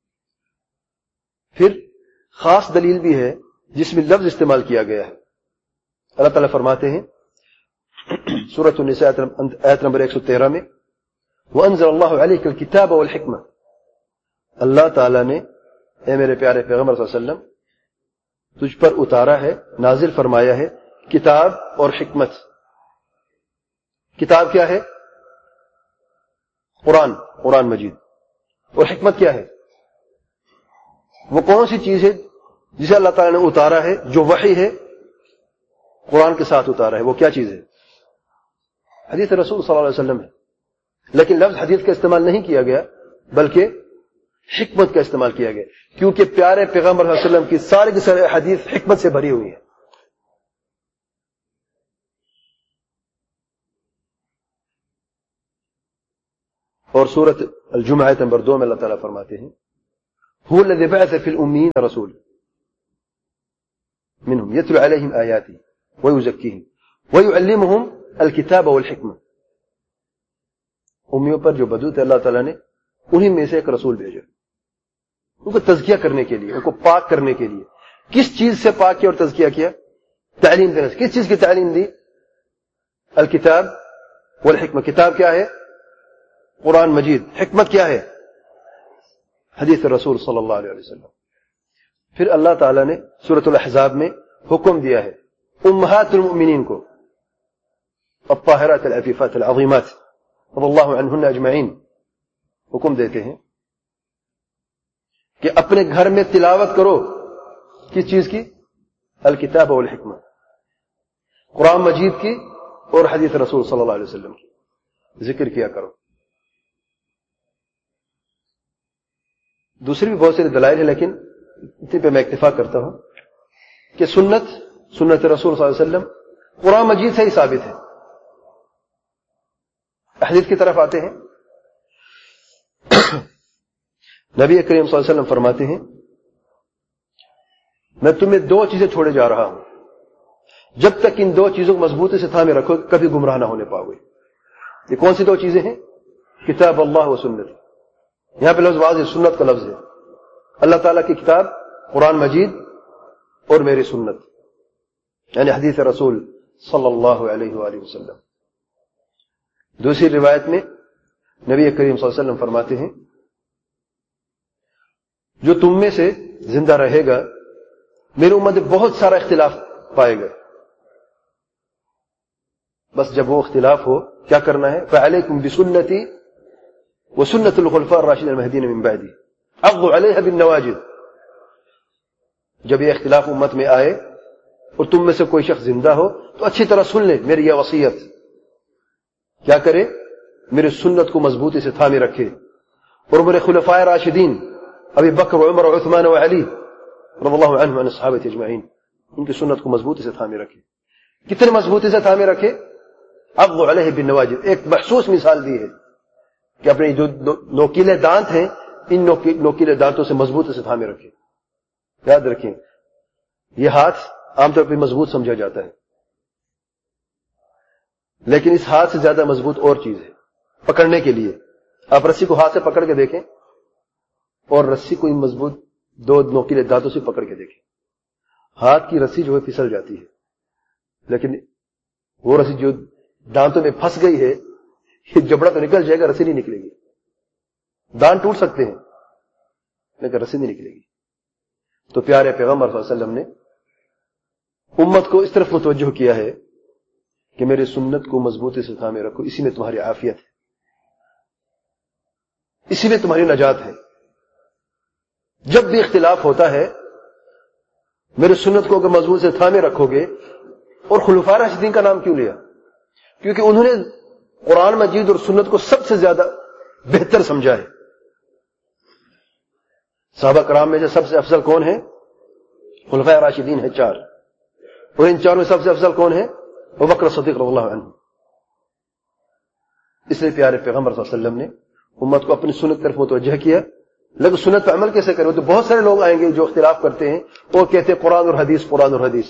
پھر خاص دلیل بھی ہے جس میں لفظ استعمال کیا گیا ہے۔ اللہ تعالیٰ فرماتے ہیں سورۃ النساء آیت نمبر ایک سو تیرہ میں وَأَنزَلَ اللَّهُ عَلَيْكَ الْكِتَابَ وَالْحِكْمَةَ، اللہ تعالیٰ نے اے میرے پیارے پیغمبر صلی اللہ علیہ وسلم تجھ پر اتارا ہے، نازل فرمایا ہے کتاب اور حکمت۔ کتاب کیا ہے؟ قرآن، قرآن مجید۔ اور حکمت کیا ہے؟ وہ کون سی چیز ہے جسے اللہ تعالیٰ نے اتارا ہے، جو وحی ہے قرآن کے ساتھ اتارا ہے؟ وہ کیا چیز ہے؟ حدیث رسول صلی اللہ علیہ وسلم ہے، لیکن لفظ حدیث کا استعمال نہیں کیا گیا بلکہ حکمت کا استعمال کیا گیا، کیونکہ پیارے پیغمبر صلی اللہ علیہ وسلم کی سارے کی سارے حدیث حکمت سے بھری ہوئی ہے۔ اور سورۃ الجمعہ آیت نمبر دو میں اللہ تعالیٰ فرماتے ہیں هو الذی بعث فی الأمیین رسول، منهم يتلو عليهم آياته ويزكيهم ويعلمهم الكتاب والحكمة. امیوں پر جو بدو تھے اللہ تعالیٰ نے انہی میں سے ایک رسول بھیجا ان کو تزکیہ کرنے کے لیے, ان کو پاک کرنے کے لیے. کس چیز سے پاک کیا اور تزکیہ کیا؟ تعلیم دینے سے. کس چیز کی تعلیم دی؟ الکتاب والحکمہ. کتاب کیا ہے؟ قرآن مجید. حکمت کیا ہے؟ حدیث رسول صلی اللہ علیہ وسلم. پھر اللہ تعالیٰ نے سورۃ الاحزاب میں حکم دیا ہے امہات المؤمنین کو, الطاہرات العفیفات العظیمات رضی اللہ عنہن اجمعین, حکم دیتے ہیں کہ اپنے گھر میں تلاوت کرو. کس چیز کی؟ الکتاب والحکمہ, قرآن مجید کی اور حدیث رسول صلی اللہ علیہ وسلم کی ذکر کیا کرو. دوسری بھی بہت سارے دلائل ہیں, لیکن اتنے پہ میں اکتفا کرتا ہوں کہ سنت سنت رسول صلی اللہ علیہ وسلم قرآن مجید سے ہی ثابت ہے. حدیث کی طرف آتے ہیں. نبی کریم صلی اللہ علیہ وسلم فرماتے ہیں میں تمہیں دو چیزیں چھوڑے جا رہا ہوں, جب تک ان دو چیزوں کو مضبوطی سے تھامے رکھو کبھی گمراہ نہ ہونے پاؤ گے. یہ کون سی دو چیزیں ہیں؟ کتاب اللہ و سنت. یہاں پہ لفظ واضح سنت کا لفظ ہے. اللہ تعالیٰ کی کتاب قرآن مجید اور میری سنت, یعنی حدیث رسول صلی اللہ علیہ وآلہ وسلم. دوسری روایت میں نبی کریم صلی اللہ علیہ وسلم فرماتے ہیں جو تم میں سے زندہ رہے گا میری امت بہت سارا اختلاف پائے گا, بس جب وہ اختلاف ہو کیا کرنا ہے؟ فعلیکم بسنتی وسنت الخلفاء الراشدین المہدیین من بعدی عضوا علیہا بالنواجذ. جب یہ اختلاف امت میں آئے اور تم میں سے کوئی شخص زندہ ہو تو اچھی طرح سن لے میری یہ وصیت. کیا کرے؟ میرے سنت کو مضبوطی سے تھامے رکھے اور میرے خلفائے راشدین ابی بکر و عمر و عثمان و علی رضی اللہ عنہم عن الصحابہ اجمعین, ان کی سنت کو مضبوطی سے تھامے رکھے. کتنے مضبوطی سے تھامے رکھے؟ عضوا علیہ بالنواجذ. ایک محسوس مثال دی ہے کہ اپنے جو نوکیلے دانت ہیں ان نوکیلے دانتوں سے مضبوطی سے تھامے رکھے. یاد رکھیں یہ ہاتھ عام طور پہ مضبوط سمجھا جاتا ہے, لیکن اس ہاتھ سے زیادہ مضبوط اور چیز ہے پکڑنے کے لیے. آپ رسی کو ہاتھ سے پکڑ کے دیکھیں اور رسی کو مضبوط دو نوکیلے دانتوں سے پکڑ کے دیکھیں. ہاتھ کی رسی جو ہے پھسل جاتی ہے, لیکن وہ رسی جو دانتوں میں پھنس گئی ہے یہ جبڑا تو نکل جائے گا, رسی نہیں نکلے گی. دانت ٹوٹ سکتے ہیں لیکن رسی نہیں نکلے گی. تو پیارے پیغمبر صلی اللہ علیہ وسلم نے امت کو اس طرف متوجہ کیا ہے کہ میرے سنت کو مضبوطی سے تھامے رکھو, اسی میں تمہاری عافیت ہے, اسی میں تمہاری نجات ہے. جب بھی اختلاف ہوتا ہے میرے سنت کو اگر مضبوط سے تھامے رکھو گے. اور خلفائے راشدین کا نام کیوں لیا؟ کیونکہ انہوں نے قرآن مجید اور سنت کو سب سے زیادہ بہتر سمجھا ہے. صحابہ کرام میں سے سب سے افضل کون ہے؟ خلفائے راشدین ہیں چار, اور ان چاروں میں سب سے افضل کون ہے؟ ابو بکر صدیق رضی اللہ عنہ. اس لیے پیارے پیغمبر صلی اللہ علیہ وسلم نے امت کو اپنی سنت طرف متوجہ کیا. لیکن سنت پہ عمل کیسے کرے؟ تو بہت سارے لوگ آئیں گے جو اختلاف کرتے ہیں اور کہتے ہیں قرآن اور حدیث قرآن اور حدیث.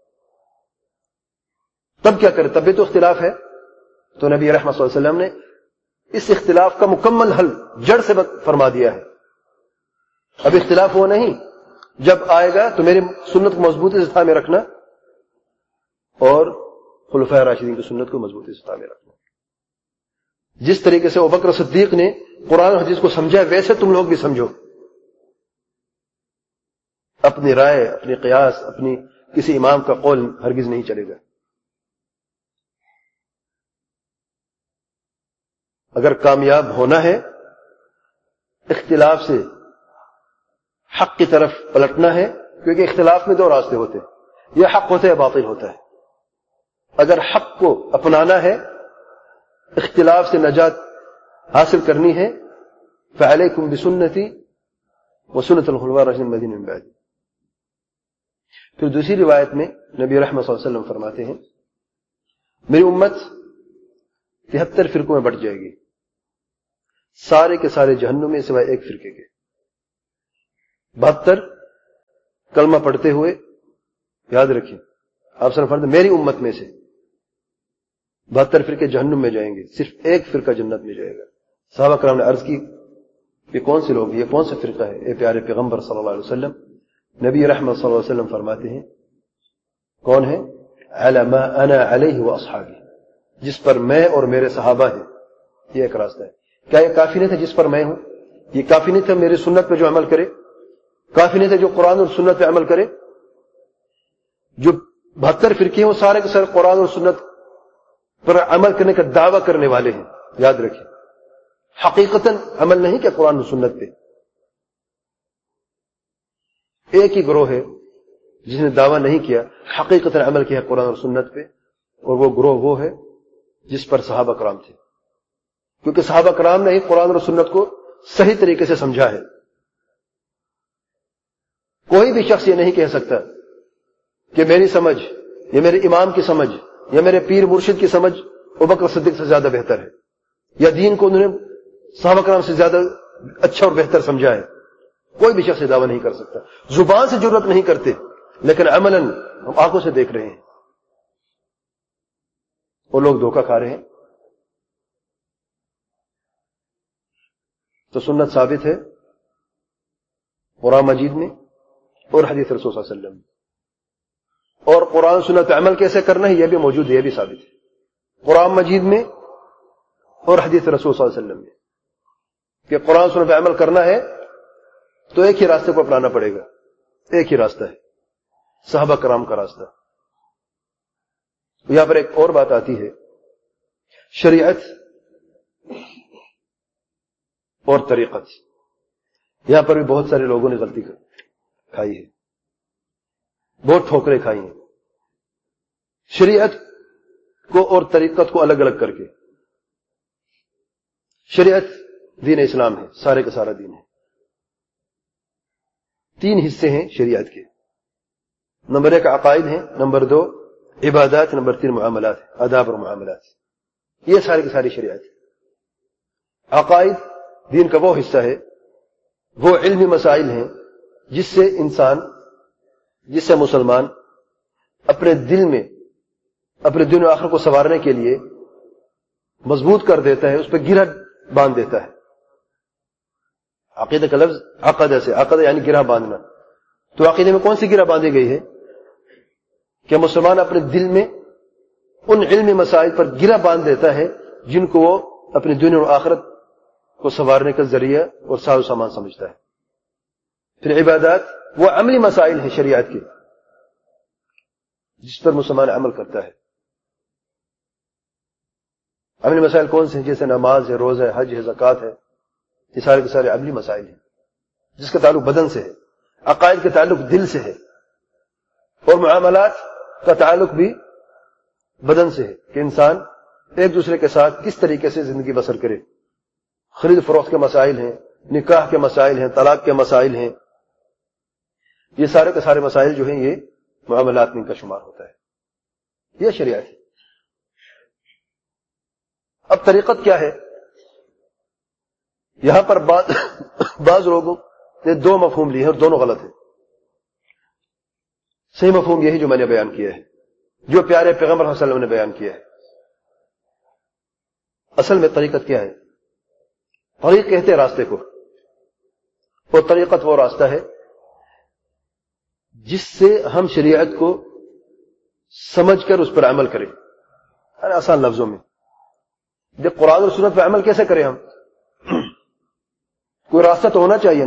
تب کیا کرے؟ تب بھی تو اختلاف ہے. تو نبی رحمت صلی اللہ علیہ وسلم نے اس اختلاف کا مکمل حل جڑ سے فرما دیا ہے. اب اختلاف ہوا نہیں, جب آئے گا تو میری سنت کو مضبوطی سے تھامے رکھنا اور خلفائے راشدین کی سنت کو مضبوطی سے تھامے رکھنا. جس طریقے سے ابو بکر صدیق نے قرآن اور حدیث کو سمجھا ویسے تم لوگ بھی سمجھو. اپنی رائے, اپنی قیاس, اپنی کسی امام کا قول ہرگز نہیں چلے گا. اگر کامیاب ہونا ہے اختلاف سے حق کی طرف پلٹنا ہے, کیونکہ اختلاف میں دو راستے ہوتے ہیں, یا حق ہوتا ہے یا باطل ہوتا ہے. اگر حق کو اپنانا ہے, اختلاف سے نجات حاصل کرنی ہے, فعلیکم بسنتی وسنت الخلفاء الراشدین المہدیین من بعدی. پھر دوسری روایت میں نبی رحمت صلی اللہ علیہ وسلم فرماتے ہیں میری امت تہتر فرقوں میں بٹ جائے گی, سارے کے سارے جہنم میں سوائے ایک فرقے کے. بہتر کلمہ پڑھتے ہوئے یاد رکھیں آپ صلی فرماتے میری امت میں سے بہتر فرقے جہنم میں جائیں گے، صرف ایک فرقہ جنت میں جائے گا۔ صحابہ کرام نے عرض کی یہ کون سے لوگ، یہ کون سے فرقہ ہے؟ اے پیارے پیغمبر صلی اللہ علیہ وسلم، نبی رحمت صلی اللہ علیہ وسلم فرماتے ہیں کون ہے؟ علی ما انا علیہ واصحابی، جس پر میں اور میرے صحابہ ہیں، یہ ایک راستہ ہے۔ کیا یہ کافی نہیں تھا جس پر میں ہوں؟ یہ کافی نہیں تھا میری سنت پہ جو عمل کرے؟ کافی نہیں تھا جو قرآن اور سنت پہ عمل کرے؟ جو بہتر فرقے ہیں وہ سارے کے سارے قرآن اور سنت پر عمل کرنے کا دعویٰ کرنے والے ہیں، یاد رکھیں، حقیقتاً عمل نہیں کیا قرآن اور سنت پہ۔ ایک ہی گروہ ہے جس نے دعویٰ نہیں کیا، حقیقتاً عمل کیا ہے قرآن اور سنت پہ، اور وہ گروہ وہ ہے جس پر صحابہ کرام تھے، کیونکہ صحابہ کرام نے ہی قرآن اور سنت کو صحیح طریقے سے سمجھا ہے۔ کوئی بھی شخص یہ نہیں کہہ سکتا کہ میری سمجھ یا میرے امام کی سمجھ یا میرے پیر مرشد کی سمجھ ابوبکر صدیق سے زیادہ بہتر ہے، یا دین کو انہوں نے صحابہ کرام سے زیادہ اچھا اور بہتر سمجھا ہے۔ کوئی بھی شخص یہ دعویٰ نہیں کر سکتا، زبان سے جرات نہیں کرتے، لیکن عملاً ہم آنکھوں سے دیکھ رہے ہیں وہ لوگ دھوکہ کھا رہے ہیں۔ تو سنت ثابت ہے قرآن مجید میں اور حدیث رسول صلی اللہ علیہ وسلم میں، اور قرآن سنت پہ عمل کیسے کرنا ہے یہ بھی موجود ہے، یہ بھی ثابت ہے قرآن مجید میں اور حدیث رسول صلی اللہ علیہ وسلم میں، کہ قرآن سنت پہ عمل کرنا ہے تو ایک ہی راستے کو اپنانا پڑے گا، ایک ہی راستہ ہے صحابہ کرام کا راستہ۔ یہاں پر ایک اور بات آتی ہے، شریعت اور طریقت، یہاں پر بھی بہت سارے لوگوں نے غلطی کھائی ہے، بہت ٹھوکریں کھائی ہیں، شریعت کو اور طریقت کو الگ الگ کر کے۔ شریعت دین اسلام ہے، سارے کا سارا دین ہے، تین حصے ہیں شریعت کے، نمبر ایک عقائد ہیں، نمبر دو عبادات، نمبر تین معاملات، آداب اور معاملات، یہ ساری کی ساری شریعت ہے۔ عقائد دین کا وہ حصہ ہے، وہ علمی مسائل ہیں جس سے انسان، جس سے مسلمان اپنے دل میں اپنے دین و آخرت کو سنوارنے کے لیے مضبوط کر دیتا ہے، اس پہ گرہ باندھ دیتا ہے۔ عقیدہ کا لفظ عقدہ سے، عقدہ یعنی گرہ باندھنا، تو عقیدے میں کون سی گرہ باندھی گئی ہے کہ مسلمان اپنے دل میں ان علمی مسائل پر گرہ باندھ دیتا ہے جن کو وہ اپنے دین و آخرت کو سنوارنے کا ذریعہ اور ساز و سامان سمجھتا ہے۔ پھر عبادات وہ عملی مسائل ہیں شریعت کے جس پر مسلمان عمل کرتا ہے۔ عملی مسائل کون سے ہیں؟ جیسے نماز ہے، روزہ ہے، حج ہے، زکوٰۃ ہے، یہ سارے کے سارے عملی مسائل ہیں جس کا تعلق بدن سے ہے۔ عقائد کا تعلق دل سے ہے، اور معاملات کا تعلق بھی بدن سے ہے کہ انسان ایک دوسرے کے ساتھ کس طریقے سے زندگی بسر کرے۔ خرید فروخت کے مسائل ہیں، نکاح کے مسائل ہیں، طلاق کے مسائل ہیں، یہ سارے کے سارے مسائل جو ہیں یہ معاملات میں ان کا شمار ہوتا ہے، یہ شریعت ہے۔ اب طریقت کیا ہے؟ یہاں پر بعض بعض لوگوں نے دو مفہوم لیے ہیں اور دونوں غلط ہیں۔ صحیح مفہوم یہی جو میں نے بیان کیا ہے، جو پیارے پیغمبر صلی اللہ علیہ وسلم نے بیان کیا ہے۔ اصل میں طریقت کیا ہے؟ طریق کہتے ہیں راستے کو، اور طریقت وہ راستہ ہے جس سے ہم شریعت کو سمجھ کر اس پر عمل کریں، آسان لفظوں میں۔ جب قرآن اور سنت پہ عمل کیسے کریں ہم؟ کوئی راستہ تو ہونا چاہیے نا۔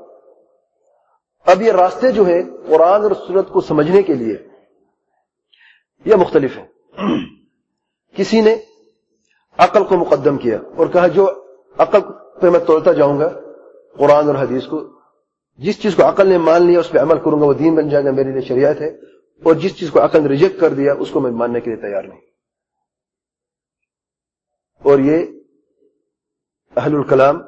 اب یہ راستے جو ہیں قرآن اور سنت کو سمجھنے کے لیے یہ مختلف ہیں۔ کسی نے عقل کو مقدم کیا اور کہا جو عقل پہ میں تولتا جاؤں گا قرآن اور حدیث کو، جس چیز کو عقل نے مان لیا اس پہ عمل کروں گا، وہ دین بن جائے گا، میرے لیے شریعت ہے، اور جس چیز کو عقل نے ریجیکٹ کر دیا اس کو میں ماننے کے لیے تیار نہیں۔ اور یہ اہل الکلام،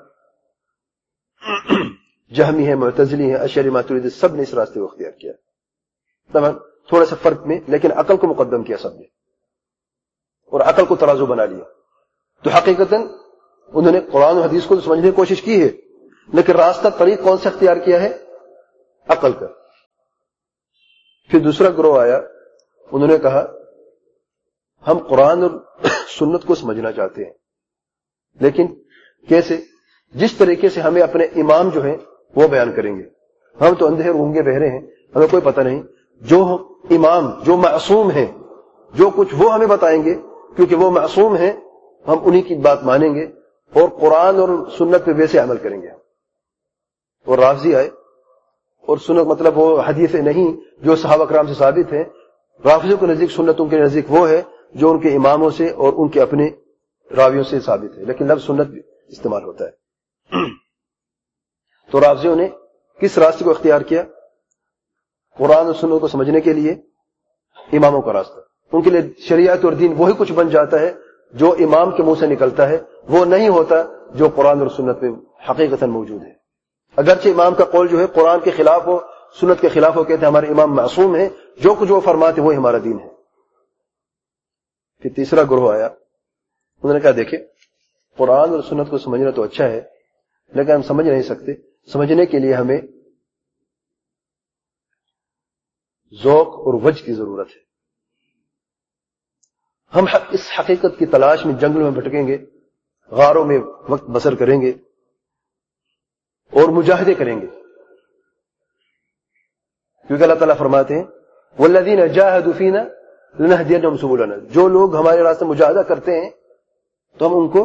جہمی ہے، معتزلی ہے، اشعری ماتریدی، سب نے اس راستے کو اختیار کیا، تمام تھوڑا سا فرق میں، لیکن عقل کو مقدم کیا سب نے، اور عقل کو ترازو بنا لیا۔ تو حقیقتاً انہوں نے قرآن و حدیث کو سمجھنے کی کوشش کی ہے، لیکن راستہ طریق کون سا اختیار کیا ہے؟ عقل کا، پھر دوسرا گروہ آیا, انہوں نے کہا ہم قرآن اور سنت کو سمجھنا چاہتے ہیں, لیکن کیسے؟ جس طریقے سے ہمیں اپنے امام جو ہیں وہ بیان کریں گے. ہم تو اندھے گونگے بہرے ہیں, ہمیں کوئی پتہ نہیں. جو امام جو معصوم ہیں, جو کچھ وہ ہمیں بتائیں گے, کیونکہ وہ معصوم ہیں, ہم انہی کی بات مانیں گے اور قرآن اور سنت پہ ویسے عمل کریں گے. اور رافضی آئے, اور سنت مطلب وہ حدیثیں نہیں جو صحابہ کرام سے ثابت ہیں. رافضیوں کے نزدیک سنت ان کے نزدیک وہ ہے جو ان کے اماموں سے اور ان کے اپنے راویوں سے ثابت ہے, لیکن لفظ سنت بھی استعمال ہوتا ہے. تو رافضیوں نے کس راستے کو اختیار کیا؟ قرآن اور سنت کو سمجھنے کے لیے اماموں کا راستہ. ان کے لیے شریعت اور دین وہی کچھ بن جاتا ہے جو امام کے منہ سے نکلتا ہے, وہ نہیں ہوتا جو قرآن اور سنت میں حقیقتاً موجود ہے. اگرچہ امام کا قول جو ہے قرآن کے خلاف ہو, سنت کے خلاف ہو, کہتے ہیں ہمارے امام معصوم ہیں, جو کچھ وہ فرماتے وہی ہمارا دین ہے. پھر تیسرا گروہ آیا, انہوں نے کہا دیکھیں قرآن اور سنت کو سمجھنا تو اچھا ہے, لیکن ہم سمجھ نہیں سکتے. سمجھنے کے لیے ہمیں ذوق اور وجہ کی ضرورت ہے. ہم اس حقیقت کی تلاش میں جنگلوں میں بھٹکیں گے, غاروں میں وقت بسر کریں گے اور مجاہدے کریں گے, کیونکہ اللہ تعالیٰ فرماتے ہیں والذین جاہدوا فینا لنہدینہم سبلنا, جو لوگ ہمارے راستے مجاہدہ کرتے ہیں تو ہم ان کو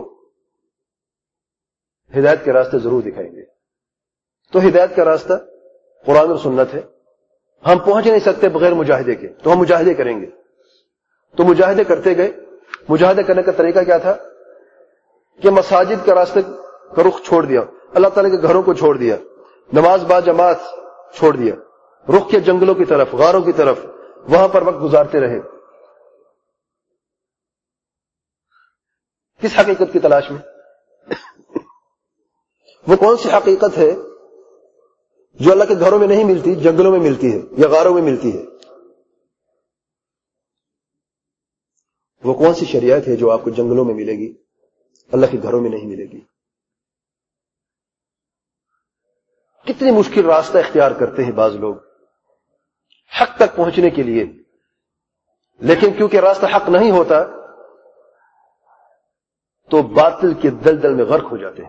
ہدایت کے راستے ضرور دکھائیں گے. تو ہدایت کا راستہ قرآن اور سنت ہے. ہم پہنچ نہیں سکتے بغیر مجاہدے کے, تو ہم مجاہدے کریں گے. تو مجاہدے کرتے گئے. مجاہدے کرنے کا طریقہ کیا تھا کہ مساجد کا راستے کا رخ چھوڑ دیا, اللہ تعالیٰ کے گھروں کو چھوڑ دیا, نماز با جماعت چھوڑ دیا, رخ کے جنگلوں کی طرف, غاروں کی طرف, وہاں پر وقت گزارتے رہے. کس حقیقت کی تلاش میں؟ وہ کون سی حقیقت ہے جو اللہ کے گھروں میں نہیں ملتی, جنگلوں میں ملتی ہے یا غاروں میں ملتی ہے؟ وہ کون سی شریعت ہے جو آپ کو جنگلوں میں ملے گی, اللہ کے گھروں میں نہیں ملے گی؟ کتنی مشکل راستہ اختیار کرتے ہیں بعض لوگ حق تک پہنچنے کے لیے, لیکن کیونکہ راستہ حق نہیں ہوتا تو باطل کے دلدل میں غرق ہو جاتے ہیں,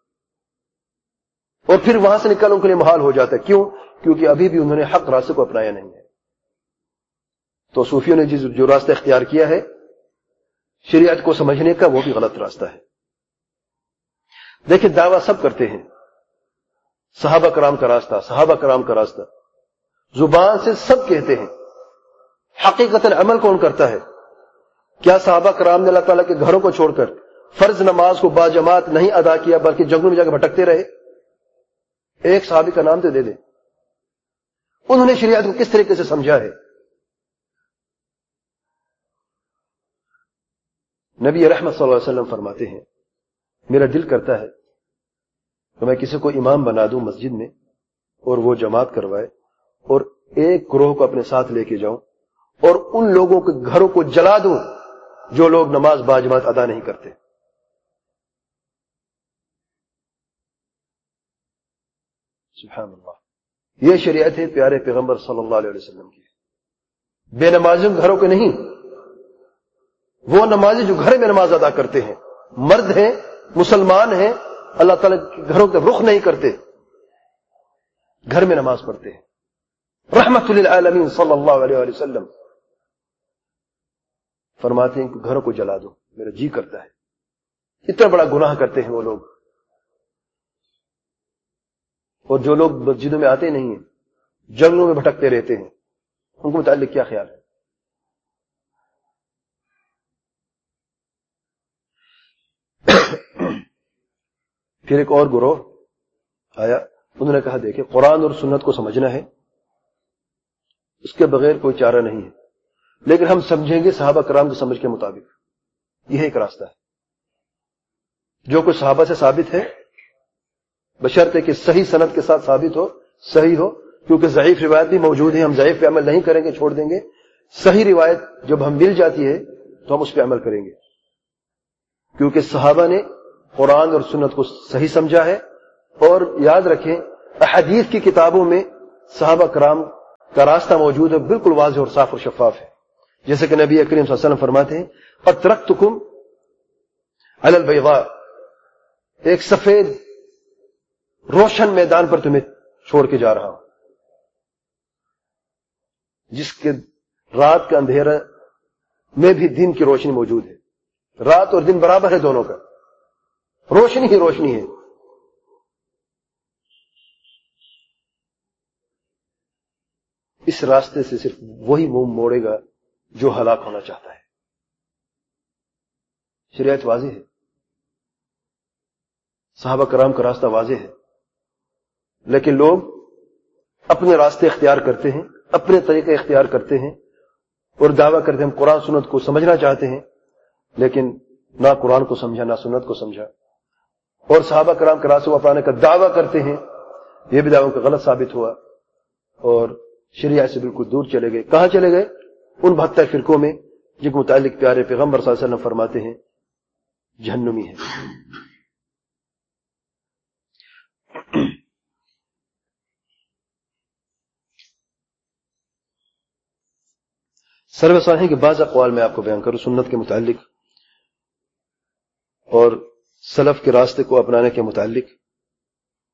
اور پھر وہاں سے نکلنے کے لیے محال ہو جاتا ہے. کیوں؟ کیونکہ ابھی بھی انہوں نے حق راستے کو اپنایا نہیں ہے. تو صوفیوں نے جو راستہ اختیار کیا ہے شریعت کو سمجھنے کا, وہ بھی غلط راستہ ہے. دیکھیں دعویٰ سب کرتے ہیں, صحابہ کرام کا راستہ, صحابہ کرام کا راستہ, زبان سے سب کہتے ہیں, حقیقتاً عمل کون کرتا ہے؟ کیا صحابہ کرام نے اللہ تعالیٰ کے گھروں کو چھوڑ کر فرض نماز کو باجماعت نہیں ادا کیا, بلکہ جنگلوں میں جا کے بھٹکتے رہے؟ ایک صحابی کا نام تو دے دیں. انہوں نے شریعت کو کس طریقے سے سمجھا ہے؟ نبی رحمت صلی اللہ علیہ وسلم فرماتے ہیں میرا دل کرتا ہے کہ میں کسی کو امام بنا دوں مسجد میں اور وہ جماعت کروائے اور ایک گروہ کو اپنے ساتھ لے کے جاؤں اور ان لوگوں کے گھروں کو جلا دوں جو لوگ نماز باجماعت ادا نہیں کرتے. سبحان اللہ, یہ شریعت ہے پیارے پیغمبر صلی اللہ علیہ وسلم کی. بے نمازیوں گھروں کے نہیں, وہ نمازی جو گھر میں نماز ادا کرتے ہیں, مرد ہیں, مسلمان ہیں, اللہ تعالیٰ کے گھروں کے رخ نہیں کرتے, گھر میں نماز پڑھتے ہیں. رحمت للعالمین صلی اللہ علیہ وسلم فرماتے ہیں کہ گھروں کو جلا دو, میرا جی کرتا ہے. اتنا بڑا گناہ کرتے ہیں وہ لوگ, اور جو لوگ مسجدوں میں آتے نہیں ہیں, جنگلوں میں بھٹکتے رہتے ہیں, ان کو متعلق کیا خیال ہے؟ پھر ایک اور گروہ آیا, انہوں نے کہا دیکھیں قرآن اور سنت کو سمجھنا ہے, اس کے بغیر کوئی چارہ نہیں ہے, لیکن ہم سمجھیں گے صحابہ کرام کی سمجھ کے مطابق. یہ ایک راستہ ہے جو کچھ صحابہ سے ثابت ہے, بشرطے کہ صحیح سند کے ساتھ ثابت ہو, صحیح ہو, کیونکہ ضعیف روایت بھی موجود ہے, ہم ضعیف پہ عمل نہیں کریں گے, چھوڑ دیں گے. صحیح روایت جب ہم مل جاتی ہے تو ہم اس پہ عمل کریں گے, کیونکہ صحابہ نے قرآن اور سنت کو صحیح سمجھا ہے. اور یاد رکھیں احادیث کی کتابوں میں صحابہ کرام کا راستہ موجود ہے، بالکل واضح اور صاف اور شفاف ہے. جیسے کہ نبی کریم صلی اللہ علیہ وسلم فرماتے ہیں قد ترکتکم علی البیضاء، ایک سفید روشن میدان پر تمہیں چھوڑ کے جا رہا ہوں، جس کے رات کا اندھیرا میں بھی دن کی روشنی موجود ہے. رات اور دن برابر ہے دونوں کا، روشنی ہی روشنی ہے. اس راستے سے صرف وہی منہ موڑے گا جو ہلاک ہونا چاہتا ہے. شریعت واضح ہے، صحابہ کرام کا راستہ واضح ہے، لیکن لوگ اپنے راستے اختیار کرتے ہیں، اپنے طریقے اختیار کرتے ہیں اور دعویٰ کرتے ہیں ہم قرآن سنت کو سمجھنا چاہتے ہیں، لیکن نہ قرآن کو سمجھا نہ سنت کو سمجھا، اور صحابہ کرام کے راستے کو اپنانے کا دعویٰ کرتے ہیں. یہ بھی دعووں کا غلط ثابت ہوا اور شریعت سے بالکل دور چلے گئے. کہاں چلے گئے؟ ان بہتر فرقوں میں جن کے متعلق پیارے پیغمبر صلی اللہ علیہ وسلم فرماتے ہیں جہنمی ہے. سلف صالحین کے بعض اقوال میں آپ کو بیان کروں سنت کے متعلق اور سلف کے راستے کو اپنانے کے متعلق.